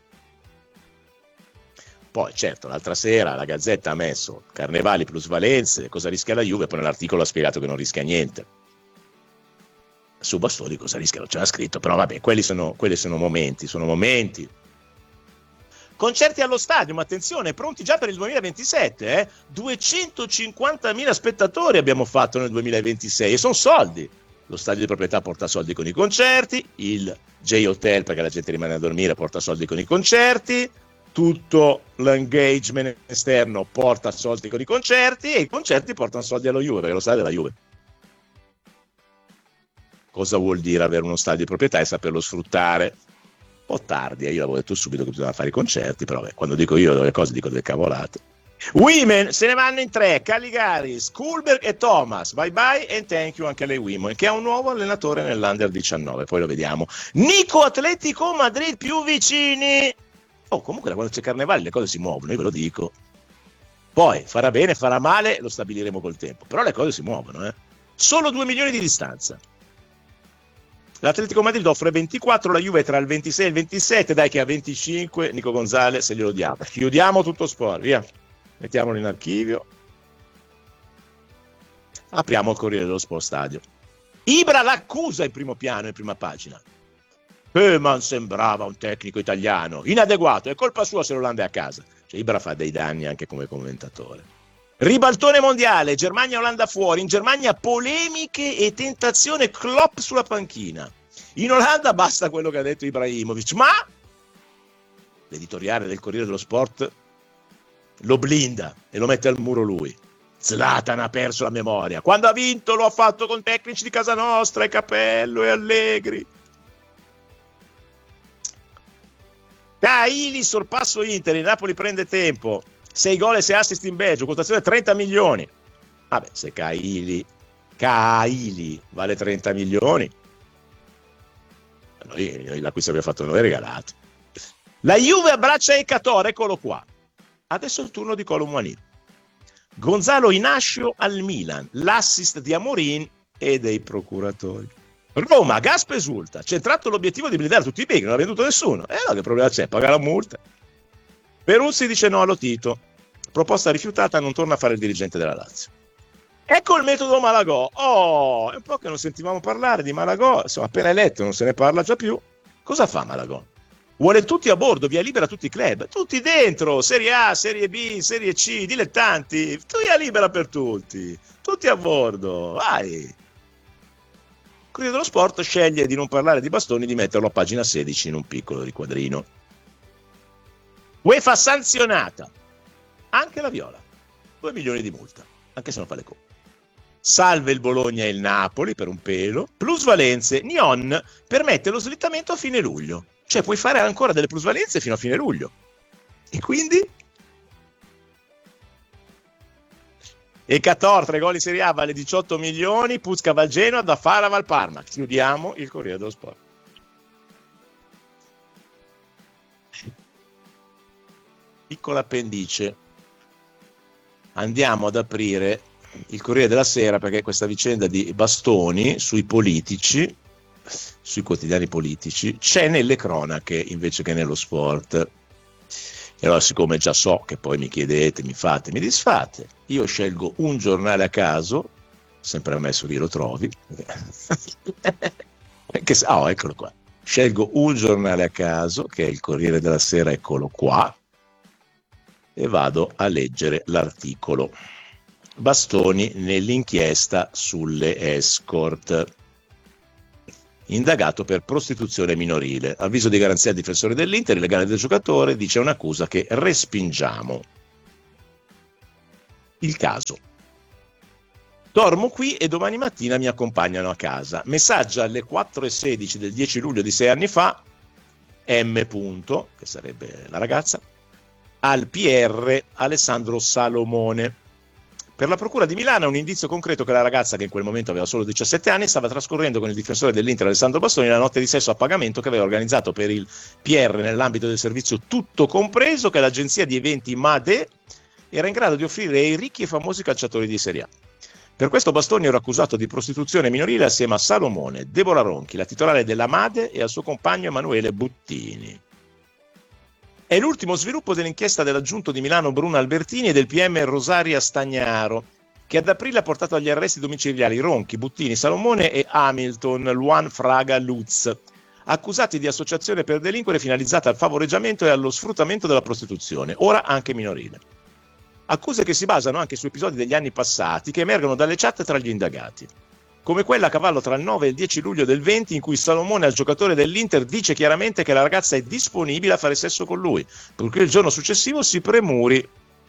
Poi certo, l'altra sera la Gazzetta ha messo Carnevali plusvalenze, cosa rischia la Juve, poi nell'articolo ha spiegato che non rischia niente. Su Bastoni cosa rischia non c'era scritto, però vabbè, quelli sono momenti. Concerti allo stadio, ma attenzione, pronti già per il 2027, 250.000 spettatori abbiamo fatto nel 2026 e sono soldi. Lo stadio di proprietà porta soldi con i concerti, il J-Hotel, perché la gente rimane a dormire, porta soldi con i concerti, tutto l'engagement esterno porta soldi con i concerti e i concerti portano soldi alla Juve, perché lo stadio è della Juve. Cosa vuol dire avere uno stadio di proprietà e saperlo sfruttare? Un po' tardi, io l'avevo detto subito che bisognava fare i concerti, però quando dico io delle cose dico delle cavolate. Women se ne vanno in 3, Caligaris, Kulberg e Thomas, bye bye and thank you anche alle Women, che ha un nuovo allenatore nell'Under 19, poi lo vediamo. Nico Atletico Madrid più vicini. Comunque da quando c'è Carnevali le cose si muovono, io ve lo dico. Poi farà bene, farà male, lo stabiliremo col tempo, però le cose si muovono, Solo 2 milioni di distanza. L'Atletico Madrid offre 24, la Juve tra il 26 e il 27, dai che a 25 Nico Gonzalez se glielo diamo. Chiudiamo tutto sport, via. Mettiamolo in archivio. Apriamo il Corriere dello Sport Stadio. Ibra l'accusa in primo piano, in prima pagina. Koeman sembrava un tecnico italiano, inadeguato, è colpa sua se l'Olanda è a casa. Cioè, Ibra fa dei danni anche come commentatore. Ribaltone mondiale, Germania-Olanda fuori, in Germania polemiche e tentazione Klopp sulla panchina. In Olanda basta quello che ha detto Ibrahimovic, ma l'editoriale del Corriere dello Sport lo blinda e lo mette al muro lui. Zlatan ha perso la memoria, quando ha vinto lo ha fatto con tecnici di casa nostra, e Capello e Allegri. Caili sorpasso Inter, il Napoli prende tempo. 6 gol e 6 assist in Belgio, quotazione 30 milioni. Vabbè, se Caili vale 30 milioni, noi l'acquisto abbiamo fatto noi, regalato. La Juve abbraccia Ekator, eccolo qua. Adesso è il turno di Kolo Muani. Gonzalo Inacio al Milan, l'assist di Amorin e dei procuratori. Roma, Gasp esulta, centrato l'obiettivo di blindare tutti i big, non ha venduto nessuno. No, che problema c'è? Paga la multa. Peruzzi dice no allo Tito, proposta rifiutata, non torna a fare il dirigente della Lazio. Ecco il metodo Malagò. È un po' che non sentivamo parlare di Malagò, insomma appena eletto non se ne parla già più. Cosa fa Malagò? Vuole tutti a bordo, via libera tutti i club, tutti dentro, Serie A, Serie B, Serie C, dilettanti, via libera per tutti a bordo, vai. Corriere dello Sport sceglie di non parlare di Bastoni, di metterlo a pagina 16 in un piccolo riquadrino. UEFA sanzionata anche la Viola, 2 milioni di multa, anche se non fa le coppe. Salve il Bologna e il Napoli per un pelo, plusvalenze, Nyon permette lo slittamento a fine luglio, cioè puoi fare ancora delle plusvalenze fino a fine luglio. E quindi? Ekator, 3 gol in Serie A, vale 18 milioni, Pucca va al Genoa, da Fara va al Parma. Chiudiamo il Corriere dello Sport. Piccola appendice, andiamo ad aprire il Corriere della Sera perché questa vicenda di Bastoni sui politici, sui quotidiani politici, c'è nelle cronache invece che nello sport. E allora, siccome già so che poi mi chiedete, mi fate, mi disfate, io scelgo un giornale a caso, sempre ammesso che lo trovi, eccolo qua. Scelgo un giornale a caso, che è il Corriere della Sera, eccolo qua, e vado a leggere l'articolo. Bastoni nell'inchiesta sulle escort. Indagato per prostituzione minorile. Avviso di garanzia al difensore dell'Inter, il legale del giocatore dice un'accusa che respingiamo. Il caso. Dormo qui e domani mattina mi accompagnano a casa. Messaggio alle 4:16 del 10 luglio di 6 anni fa, M. Punto, che sarebbe la ragazza, al PR Alessandro Salomone. Per la procura di Milano è un indizio concreto che la ragazza, che in quel momento aveva solo 17 anni, stava trascorrendo con il difensore dell'Inter Alessandro Bastoni la notte di sesso a pagamento che aveva organizzato per il PR nell'ambito del servizio Tutto Compreso che l'agenzia di eventi Made era in grado di offrire ai ricchi e famosi calciatori di Serie A. Per questo Bastoni era accusato di prostituzione minorile assieme a Salomone, Deborah Ronchi, la titolare della Made, e al suo compagno Emanuele Buttini. È l'ultimo sviluppo dell'inchiesta dell'aggiunto di Milano Bruno Albertini e del PM Rosaria Stagnaro, che ad aprile ha portato agli arresti domiciliari Ronchi, Buttini, Salomone e Hamilton, Luan Fraga Lutz, accusati di associazione per delinquere finalizzata al favoreggiamento e allo sfruttamento della prostituzione, ora anche minorile. Accuse che si basano anche su episodi degli anni passati che emergono dalle chat tra gli indagati, come quella a cavallo tra il 9 e il 10 luglio del 20 in cui Salomone al giocatore dell'Inter dice chiaramente che la ragazza è disponibile a fare sesso con lui, purché il giorno successivo si premuri.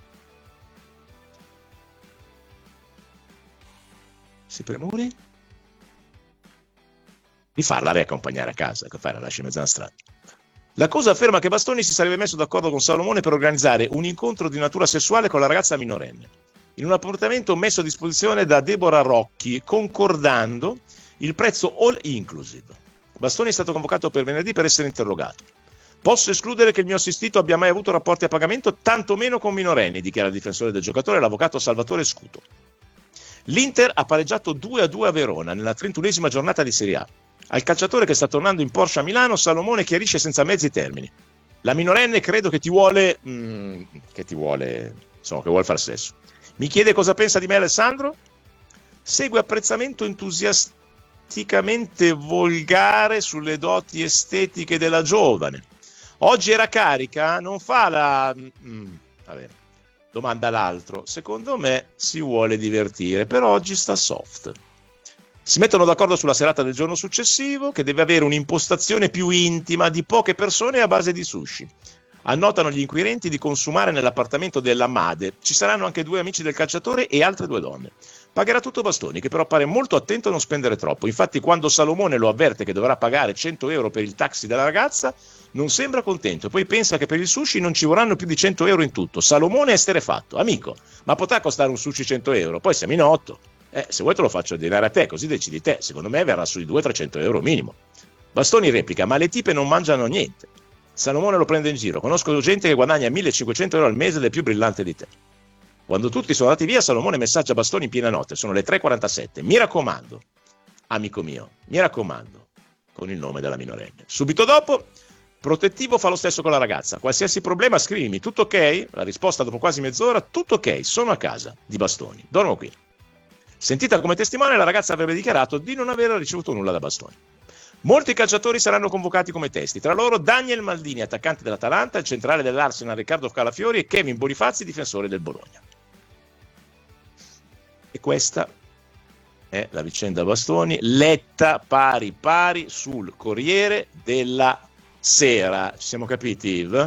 Di farla riaccompagnare a casa, che fai, la lasci in mezzo alla strada. L'accusa afferma che Bastoni si sarebbe messo d'accordo con Salomone per organizzare un incontro di natura sessuale con la ragazza minorenne, in un appuntamento messo a disposizione da Deborah Ronchi, concordando il prezzo all inclusive. Bastoni è stato convocato per venerdì per essere interrogato. Posso escludere che il mio assistito abbia mai avuto rapporti a pagamento, tantomeno con minorenni, dichiara il difensore del giocatore, l'avvocato Salvatore Scuto. L'Inter ha pareggiato 2-2 a Verona nella 31esima giornata di Serie A. Al calciatore che sta tornando in Porsche a Milano, Salomone chiarisce senza mezzi termini. La minorenne credo che ti vuole far sesso. Mi chiede cosa pensa di me Alessandro? Segue apprezzamento entusiasticamente volgare sulle doti estetiche della giovane. Oggi era carica? Non fa la... Domanda l'altro. Secondo me si vuole divertire, però oggi sta soft. Si mettono d'accordo sulla serata del giorno successivo, che deve avere un'impostazione più intima, di poche persone a base di sushi. Annotano gli inquirenti di consumare nell'appartamento della Made. Ci saranno anche 2 amici del calciatore e altre 2 donne. Pagherà tutto Bastoni, che però pare molto attento a non spendere troppo. Infatti, quando Salomone lo avverte che dovrà pagare 100 euro per il taxi della ragazza, non sembra contento. Poi pensa che per il sushi non ci vorranno più di 100 euro in tutto. Salomone è esterrefatto. Amico, ma potrà costare un sushi 100 euro? Poi siamo in 8. Se vuoi te lo faccio dinare a te, così decidi te. Secondo me verrà sui 200-300 euro minimo. Bastoni replica, ma le tipe non mangiano niente. Salomone lo prende in giro. Conosco gente che guadagna 1500 euro al mese ed è più brillante di te. Quando tutti sono andati via, Salomone messaggia Bastoni in piena notte. Sono le 3:47. Mi raccomando, amico mio, mi raccomando, con il nome della minorenne. Subito dopo, protettivo fa lo stesso con la ragazza. Qualsiasi problema scrivimi, tutto ok? La risposta dopo quasi mezz'ora, tutto ok, sono a casa di Bastoni, dormo qui. Sentita come testimone, la ragazza avrebbe dichiarato di non aver ricevuto nulla da Bastoni. Molti calciatori saranno convocati come testi, tra loro Daniel Maldini, attaccante dell'Atalanta, il centrale dell'Arsenal Riccardo Calafiori e Kevin Bonifazzi, difensore del Bologna. E questa è la vicenda Bastoni, letta pari pari sul Corriere della Sera. Ci siamo capiti, Yves?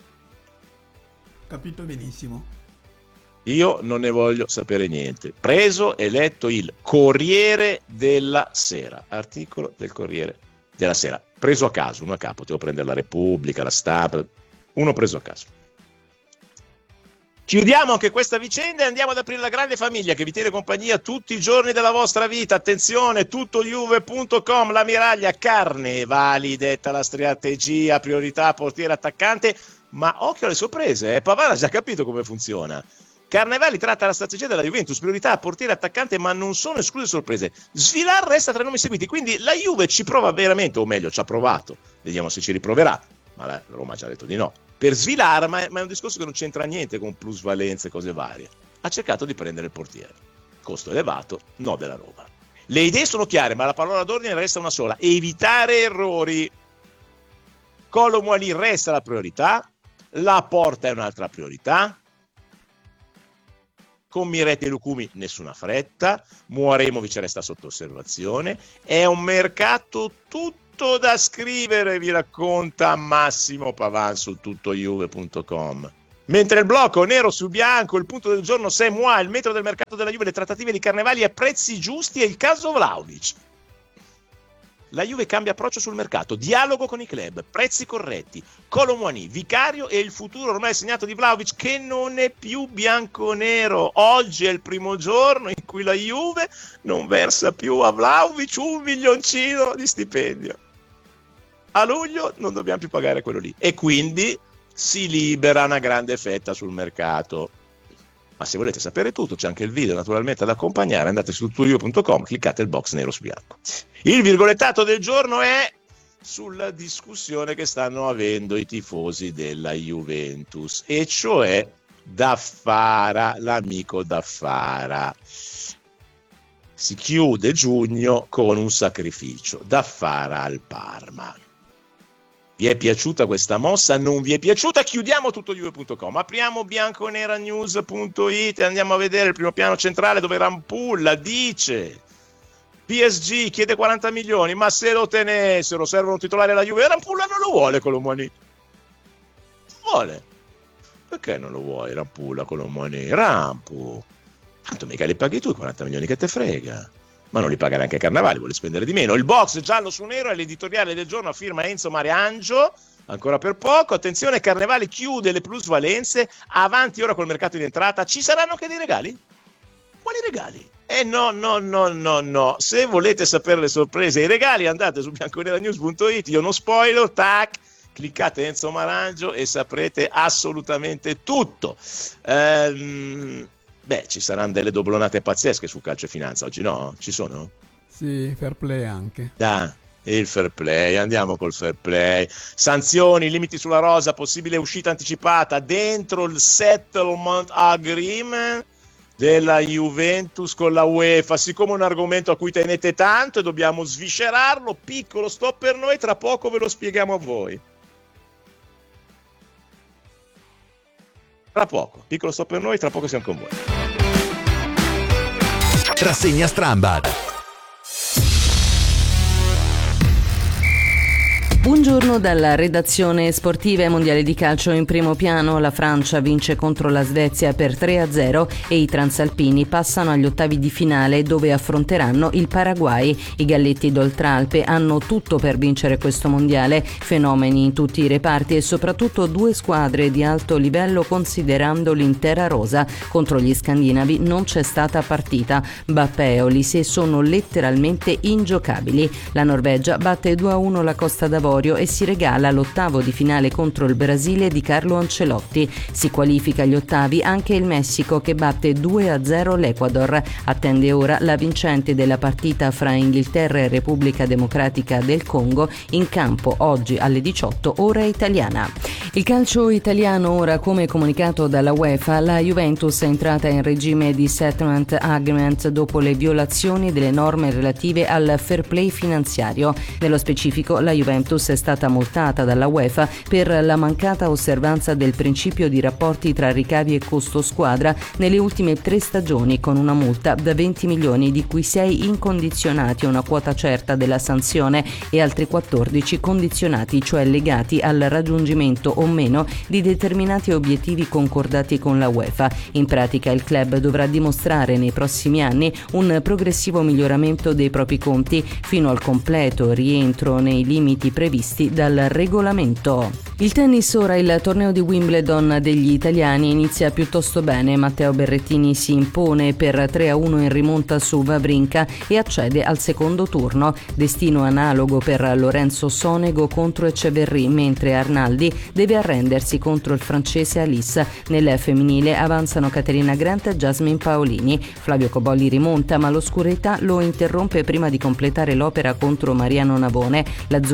Capito benissimo. Io non ne voglio sapere niente. Preso e letto il Corriere della Sera, articolo del Corriere della Sera, preso a caso, uno a capo, devo prendere la Repubblica, la Stampa, uno preso a caso. Chiudiamo anche questa vicenda e andiamo ad aprire la grande famiglia che vi tiene compagnia tutti i giorni della vostra vita. Attenzione, tuttojuve.com, la miraglia Carnevali, detta la strategia, priorità, portiere, attaccante, ma occhio alle sorprese, Pavard ha già capito come funziona. Carnevali tratta la strategia della Juventus, priorità, portiere, attaccante, ma non sono escluse sorprese. Svilar resta tra i nomi seguiti, quindi la Juve ci prova veramente, o meglio ci ha provato, vediamo se ci riproverà, ma la Roma ha già detto di no. Per Svilar, ma è un discorso che non c'entra niente con plusvalenze e cose varie. Ha cercato di prendere il portiere. Costo elevato, no della Roma. Le idee sono chiare, ma la parola d'ordine resta una sola: evitare errori. Kolo Muani resta la priorità, la Porta è un'altra priorità, con Miretti e Lucumi nessuna fretta, Muaremovic resta sotto osservazione, è un mercato tutto da scrivere, vi racconta Massimo Pavan su tuttojuve.com. Mentre il blocco nero su bianco, il punto del giorno c'est moi, il metro del mercato della Juve, le trattative di Carnevali a prezzi giusti e il caso Vlahovic. La Juve cambia approccio sul mercato, dialogo con i club, prezzi corretti, Kolo Muani, vicario e il futuro ormai segnato di Vlahovic che non è più bianconero. Oggi è il primo giorno in cui la Juve non versa più a Vlahovic $1 milioncino di stipendio. A luglio non dobbiamo più pagare quello lì e quindi si libera una grande fetta sul mercato. Ma se volete sapere tutto, c'è anche il video naturalmente ad accompagnare, andate su tuttojuve.com, cliccate il box nero su bianco. Il virgolettato del giorno è sulla discussione che stanno avendo i tifosi della Juventus, e cioè Daffara, l'amico Daffara. Si chiude giugno con un sacrificio, Daffara al Parma. Vi è piaciuta questa mossa? Non vi è piaciuta? Chiudiamo tuttojuve.com, apriamo bianconeranews.it e andiamo a vedere il primo piano centrale dove Rampulla dice: PSG chiede 40 milioni, ma se lo tenessero serve un titolare alla Juve. Rampulla non lo vuole Kolo Muani. Vuole. Perché non lo vuoi Rampulla Kolo Muani? Rampu, tanto mica li paghi tu i 40 milioni, che te frega. Ma non li pagare anche Carnevali, vuole spendere di meno. Il box giallo su nero è l'editoriale del giorno a firma Enzo Mariangio, ancora per poco. Attenzione, Carnevali chiude le plusvalenze, avanti ora col mercato in entrata. Ci saranno anche dei regali? Quali regali? No. Se volete sapere le sorprese e i regali andate su bianconeranews.it, io non spoiler, tac, cliccate Enzo Marangio e saprete assolutamente tutto. Ci saranno delle doblonate pazzesche su Calcio e Finanza oggi, no? Ci sono? Sì, fair play anche. Il fair play, andiamo col fair play. Sanzioni, limiti sulla rosa, possibile uscita anticipata dentro il settlement agreement della Juventus con la UEFA. Siccome è un argomento a cui tenete tanto e dobbiamo sviscerarlo, piccolo stop per noi, tra poco ve lo spieghiamo a voi. Tra poco, piccolo stop per noi, tra poco siamo con voi. Rassegna Strambad. Buongiorno dalla redazione sportiva. E mondiale di calcio in primo piano. La Francia vince contro la Svezia per 3-0 e i transalpini passano agli ottavi di finale dove affronteranno il Paraguay. I galletti d'Oltralpe hanno tutto per vincere questo mondiale, fenomeni in tutti i reparti e soprattutto due squadre di alto livello considerando l'intera rosa. Contro gli scandinavi non c'è stata partita. Mbappé e Olise sono letteralmente ingiocabili. La Norvegia batte 2-1 la Costa d'Avorio e si regala l'ottavo di finale contro il Brasile di Carlo Ancelotti. Si qualifica agli ottavi anche il Messico che batte 2-0 l'Ecuador. Attende ora la vincente della partita fra Inghilterra e Repubblica Democratica del Congo, in campo oggi alle 18 ora italiana. Il calcio italiano ora, come comunicato dalla UEFA, la Juventus è entrata in regime di settlement agreement dopo le violazioni delle norme relative al fair play finanziario. Nello specifico, la Juventus è stata multata dalla UEFA per la mancata osservanza del principio di rapporti tra ricavi e costo squadra nelle ultime 3 stagioni, con una multa da 20 milioni di cui 6 incondizionati, una quota certa della sanzione, e altri 14 condizionati, cioè legati al raggiungimento o meno di determinati obiettivi concordati con la UEFA. In pratica il club dovrà dimostrare nei prossimi anni un progressivo miglioramento dei propri conti fino al completo rientro nei limiti previsti dal regolamento. Il tennis ora. Il torneo di Wimbledon degli italiani inizia piuttosto bene. Matteo Berrettini si impone per 3-1 in rimonta su Wawrinka e accede al secondo turno. Destino analogo per Lorenzo Sonego contro Eceverri, mentre Arnaldi deve arrendersi contro il francese Alice. Nel femminile avanzano Caterina Grant e Jasmine Paolini. Flavio Cobolli rimonta, ma l'oscurità lo interrompe prima di completare l'opera contro Mariano Navone. L'azzurro cede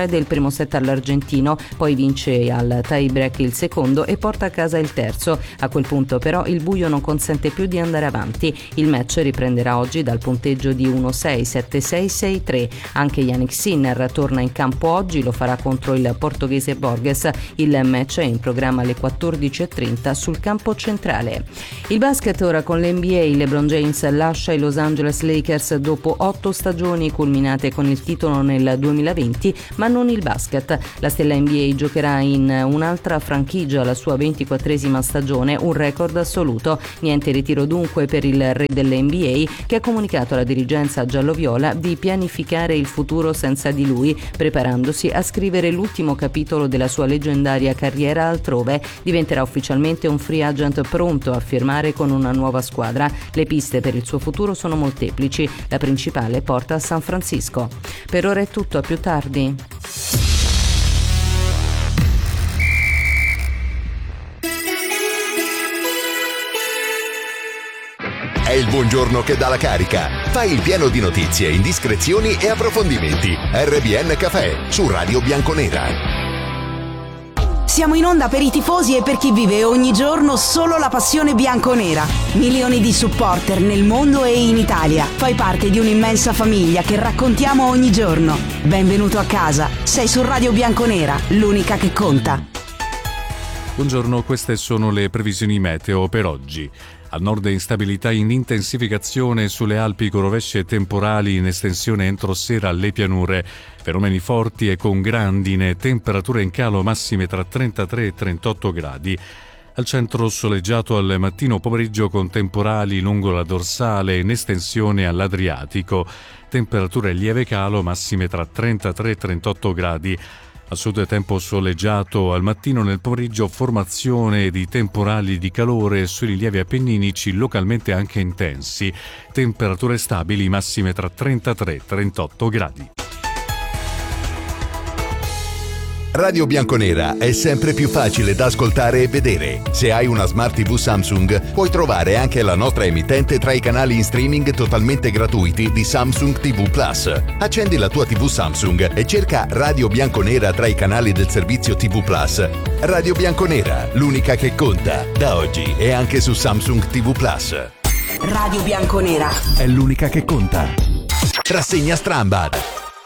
cede il primo set all'argentino, poi vince al tie break il secondo e porta a casa il terzo. A quel punto però il buio non consente più di andare avanti. Il match riprenderà oggi dal punteggio di 1-6, 7-6, 6-3. Anche Jannik Sinner torna in campo oggi, lo farà contro il portoghese Borges. Il match è in programma alle 14:30 sul campo centrale. Il basket ora con l'NBA. LeBron James lascia i Los Angeles Lakers dopo 8 stagioni culminate con il titolo nel 2020, ma non il basket. La stella NBA giocherà in un'altra franchigia la sua 24esima stagione, un record assoluto. Niente ritiro dunque per il re dell'NBA, che ha comunicato alla dirigenza giallo-viola di pianificare il futuro senza di lui, preparandosi a scrivere l'ultimo capitolo della sua leggendaria carriera altrove. Diventerà ufficialmente un free agent pronto a firmare con una nuova squadra. Le piste per il suo futuro sono molteplici, la principale porta a San Francisco. Per ora è tutto, a più tardi. È il buongiorno che dà la carica. Fai il pieno di notizie, indiscrezioni e approfondimenti. RBN Café su Radio Bianconera. Siamo in onda per i tifosi e per chi vive ogni giorno solo la passione bianconera. Milioni di supporter nel mondo e in Italia. Fai parte di un'immensa famiglia che raccontiamo ogni giorno. Benvenuto a casa. Sei su Radio Bianconera, l'unica che conta. Buongiorno, queste sono le previsioni meteo per oggi. Al nord instabilità in intensificazione sulle Alpi con rovesce temporali in estensione entro sera alle pianure. Fenomeni forti e con grandine, temperature in calo massime tra 33 e 38 gradi. Al centro soleggiato al mattino pomeriggio con temporali lungo la dorsale in estensione all'Adriatico. Temperature lieve calo massime tra 33 e 38 gradi. A sud tempo soleggiato al mattino, nel pomeriggio formazione di temporali di calore sui rilievi appenninici localmente anche intensi. Temperature stabili massime tra 33 e 38 gradi. Radio Bianconera è sempre più facile da ascoltare e vedere. Se hai una Smart TV Samsung, puoi trovare anche la nostra emittente tra i canali in streaming totalmente gratuiti di Samsung TV Plus. Accendi la tua TV Samsung e cerca Radio Bianconera tra i canali del servizio TV Plus. Radio Bianconera, l'unica che conta. Da oggi è anche su Samsung TV Plus. Radio Bianconera è l'unica che conta. Rassegna Strambad.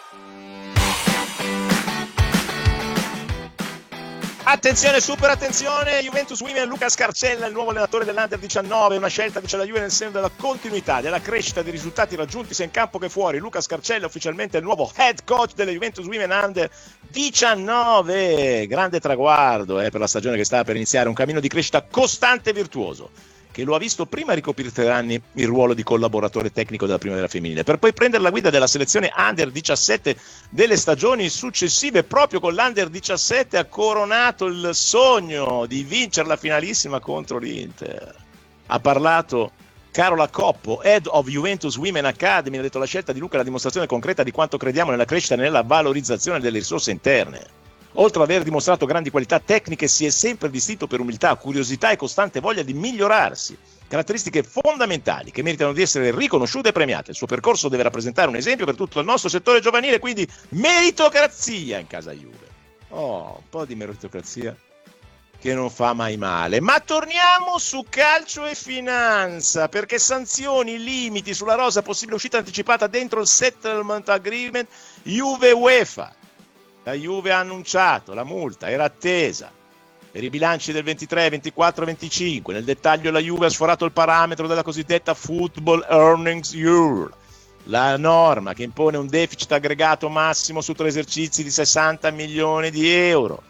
Attenzione, super attenzione, Juventus Women, Luca Scarcella, il nuovo allenatore dell'Under 19, una scelta che c'è la Juve nel segno della continuità, della crescita, dei risultati raggiunti sia in campo che fuori. Luca Scarcella ufficialmente il nuovo head coach delle Juventus Women Under 19, grande traguardo per la stagione che stava per iniziare, un cammino di crescita costante e virtuoso, che lo ha visto prima ricoprire per anni il ruolo di collaboratore tecnico della primavera femminile, per poi prendere la guida della selezione Under 17 delle stagioni successive. Proprio con l'Under 17 ha coronato il sogno di vincere la finalissima contro l'Inter. Ha parlato Carola Coppo, Head of Juventus Women Academy, ha detto: la scelta di Luca è la dimostrazione concreta di quanto crediamo nella crescita e nella valorizzazione delle risorse interne. Oltre ad aver dimostrato grandi qualità tecniche, si è sempre distinto per umiltà, curiosità e costante voglia di migliorarsi, caratteristiche fondamentali che meritano di essere riconosciute e premiate. Il suo percorso deve rappresentare un esempio per tutto il nostro settore giovanile, quindi meritocrazia in casa Juve. Un po' di meritocrazia che non fa mai male. Ma torniamo su calcio e finanza, perché sanzioni, limiti sulla rosa, possibile uscita anticipata dentro il settlement agreement Juve-UEFA. La Juve ha annunciato la multa, era attesa per i bilanci del 23, 24 e 25. Nel dettaglio la Juve ha sforato il parametro della cosiddetta Football Earnings Rule, la norma che impone un deficit aggregato massimo su 3 esercizi di 60 milioni di euro.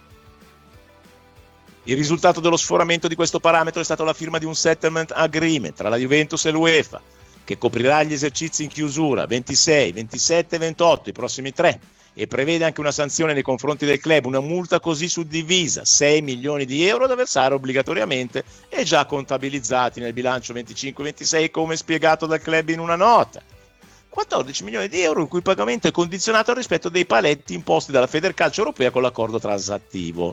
Il risultato dello sforamento di questo parametro è stato la firma di un settlement agreement tra la Juventus e l'UEFA, che coprirà gli esercizi in chiusura 26, 27 e 28, i prossimi 3, e prevede anche una sanzione nei confronti del club, una multa così suddivisa, 6 milioni di euro da versare obbligatoriamente e già contabilizzati nel bilancio 25-26 come spiegato dal club in una nota. 14 milioni di euro il cui pagamento è condizionato al rispetto dei paletti imposti dalla Federcalcio Europea con l'accordo transattivo.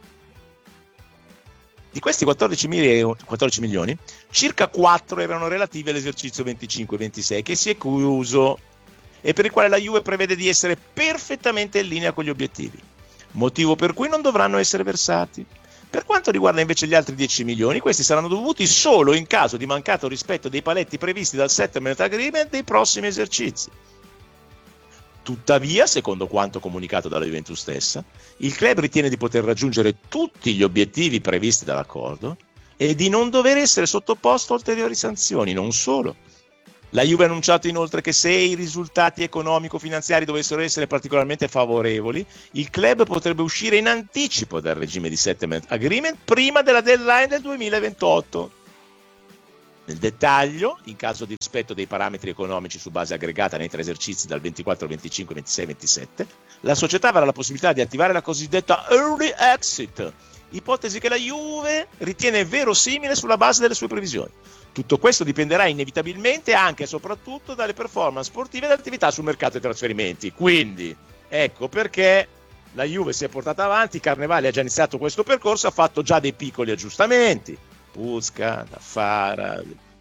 Di questi 14 milioni, circa 4 erano relativi all'esercizio 25-26 che si è chiuso, e per il quale la Juve prevede di essere perfettamente in linea con gli obiettivi, motivo per cui non dovranno essere versati. Per quanto riguarda invece gli altri 10 milioni, questi saranno dovuti solo in caso di mancato rispetto dei paletti previsti dal settlement agreement dei prossimi esercizi. Tuttavia, secondo quanto comunicato dalla Juventus stessa, il club ritiene di poter raggiungere tutti gli obiettivi previsti dall'accordo e di non dover essere sottoposto a ulteriori sanzioni. Non solo. La Juve ha annunciato inoltre che se i risultati economico-finanziari dovessero essere particolarmente favorevoli, il club potrebbe uscire in anticipo dal regime di settlement agreement prima della deadline del 2028. Nel dettaglio, in caso di rispetto dei parametri economici su base aggregata nei 3 esercizi dal 24, 25, 26 e 27, la società avrà la possibilità di attivare la cosiddetta early exit, ipotesi che la Juve ritiene verosimile sulla base delle sue previsioni. Tutto questo dipenderà inevitabilmente anche e soprattutto dalle performance sportive e dalle attività sul mercato dei trasferimenti. Quindi, ecco perché la Juve si è portata avanti, Carnevali ha già iniziato questo percorso, ha fatto già dei piccoli aggiustamenti, Puska, Fara,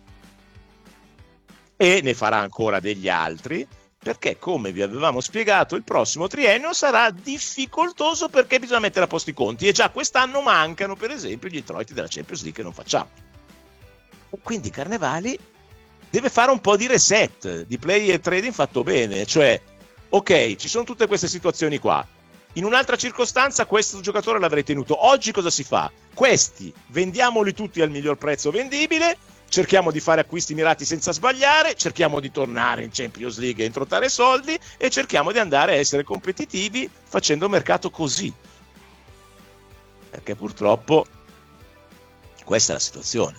e ne farà ancora degli altri, perché come vi avevamo spiegato il prossimo triennio sarà difficoltoso perché bisogna mettere a posto i conti e già quest'anno mancano per esempio gli introiti della Champions League che non facciamo. Quindi Carnevali deve fare un po' di reset, di player trading fatto bene, cioè ok, ci sono tutte queste situazioni qua, in un'altra circostanza questo giocatore l'avrei tenuto, oggi cosa si fa? Questi vendiamoli tutti al miglior prezzo vendibile, cerchiamo di fare acquisti mirati senza sbagliare, cerchiamo di tornare in Champions League e introttare soldi e cerchiamo di andare a essere competitivi facendo mercato così, perché purtroppo questa è la situazione.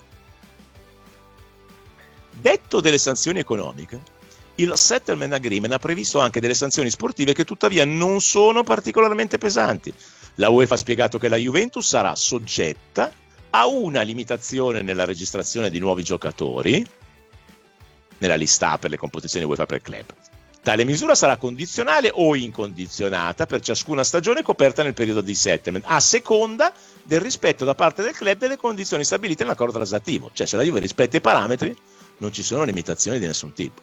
Detto delle sanzioni economiche, il settlement agreement ha previsto anche delle sanzioni sportive che tuttavia non sono particolarmente pesanti. La UEFA ha spiegato che la Juventus sarà soggetta a una limitazione nella registrazione di nuovi giocatori nella lista A per le competizioni UEFA per club. Tale misura sarà condizionale o incondizionata per ciascuna stagione coperta nel periodo di settlement, a seconda del rispetto da parte del club delle condizioni stabilite nell'accordo transattivo. Cioè, se la Juve rispetta i parametri, non ci sono limitazioni di nessun tipo.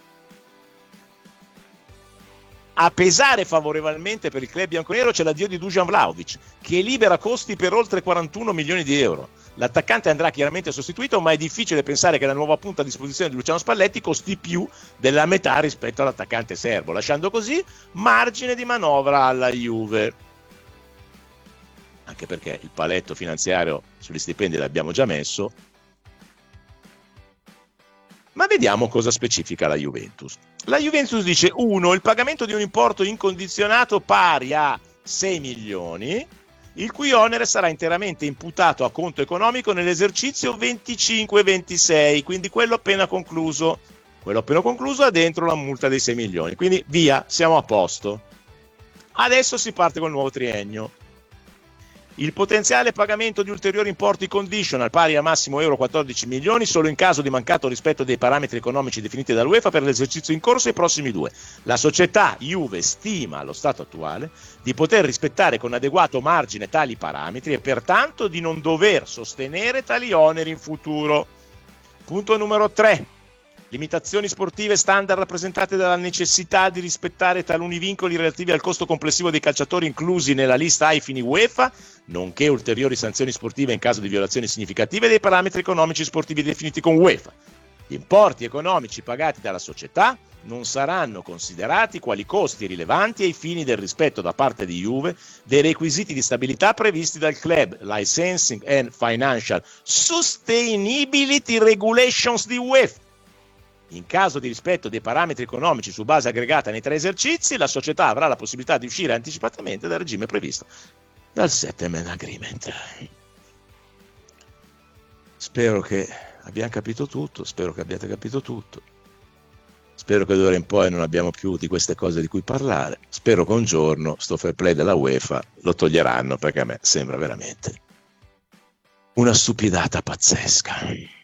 A pesare favorevolmente per il club bianconero c'è l'addio di Dusan Vlahovic, che libera costi per oltre 41 milioni di euro. L'attaccante andrà chiaramente sostituito, ma è difficile pensare che la nuova punta a disposizione di Luciano Spalletti costi più della metà rispetto all'attaccante serbo, lasciando così margine di manovra alla Juve. Anche perché il paletto finanziario sugli stipendi l'abbiamo già messo. Ma vediamo cosa specifica la Juventus. La Juventus dice 1. Il pagamento di un importo incondizionato pari a 6 milioni, il cui onere sarà interamente imputato a conto economico nell'esercizio 25-26, quindi quello appena concluso. Quello appena concluso ha dentro la multa dei 6 milioni, quindi via, siamo a posto. Adesso si parte col nuovo triennio. Il potenziale pagamento di ulteriori importi conditional pari a massimo euro 14 milioni solo in caso di mancato rispetto dei parametri economici definiti dall'UEFA per l'esercizio in corso e i prossimi 2. La società Juve stima allo stato attuale di poter rispettare con adeguato margine tali parametri e pertanto di non dover sostenere tali oneri in futuro. Punto numero 3. Limitazioni sportive standard rappresentate dalla necessità di rispettare taluni vincoli relativi al costo complessivo dei calciatori inclusi nella lista ai fini UEFA, nonché ulteriori sanzioni sportive in caso di violazioni significative dei parametri economici sportivi definiti con UEFA. Gli importi economici pagati dalla società non saranno considerati quali costi rilevanti ai fini del rispetto da parte di Juve dei requisiti di stabilità previsti dal club Licensing and Financial Sustainability Regulations di UEFA. In caso di rispetto dei parametri economici su base aggregata nei 3 esercizi, la società avrà la possibilità di uscire anticipatamente dal regime previsto dal settlement agreement. Spero che abbiamo capito tutto, spero che abbiate capito tutto. Spero che d'ora in poi non abbiamo più di queste cose di cui parlare. Spero che un giorno sto fair play della UEFA lo toglieranno, perché a me sembra veramente una stupidata pazzesca.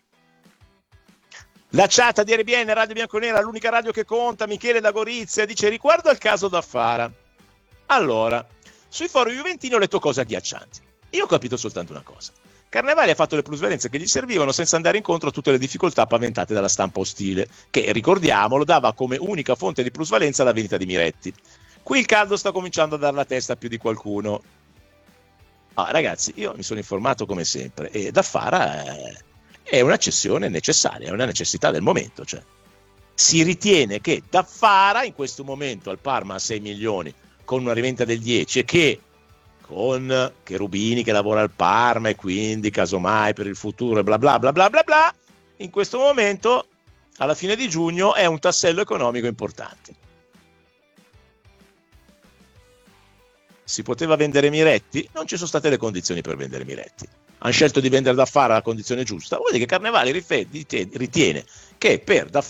La chat di RBN, Radio Bianconera, l'unica radio che conta, Michele da Gorizia, dice riguardo al caso d'Affara. Allora, sui forum juventini ho letto cose agghiaccianti. Io ho capito soltanto una cosa, Carnevali ha fatto le plusvalenze che gli servivano senza andare incontro a tutte le difficoltà paventate dalla stampa ostile, che, ricordiamolo, dava come unica fonte di plusvalenza la vendita di Miretti. Qui il caldo sta cominciando a dar la testa a più di qualcuno. Ragazzi, io mi sono informato come sempre e Daffara è una cessione necessaria, è una necessità del momento. Cioè, si ritiene che Daffara in questo momento al Parma a 6 milioni con una rivendita del 10 e che con Cherubini che lavora al Parma e quindi casomai per il futuro e bla bla bla bla bla bla, in questo momento alla fine di giugno è un tassello economico importante. Si poteva vendere Miretti? Non ci sono state le condizioni per vendere Miretti. Hanno scelto di vendere Daffara alla condizione giusta. Vuol dire che Carnevali ritiene che per Daffara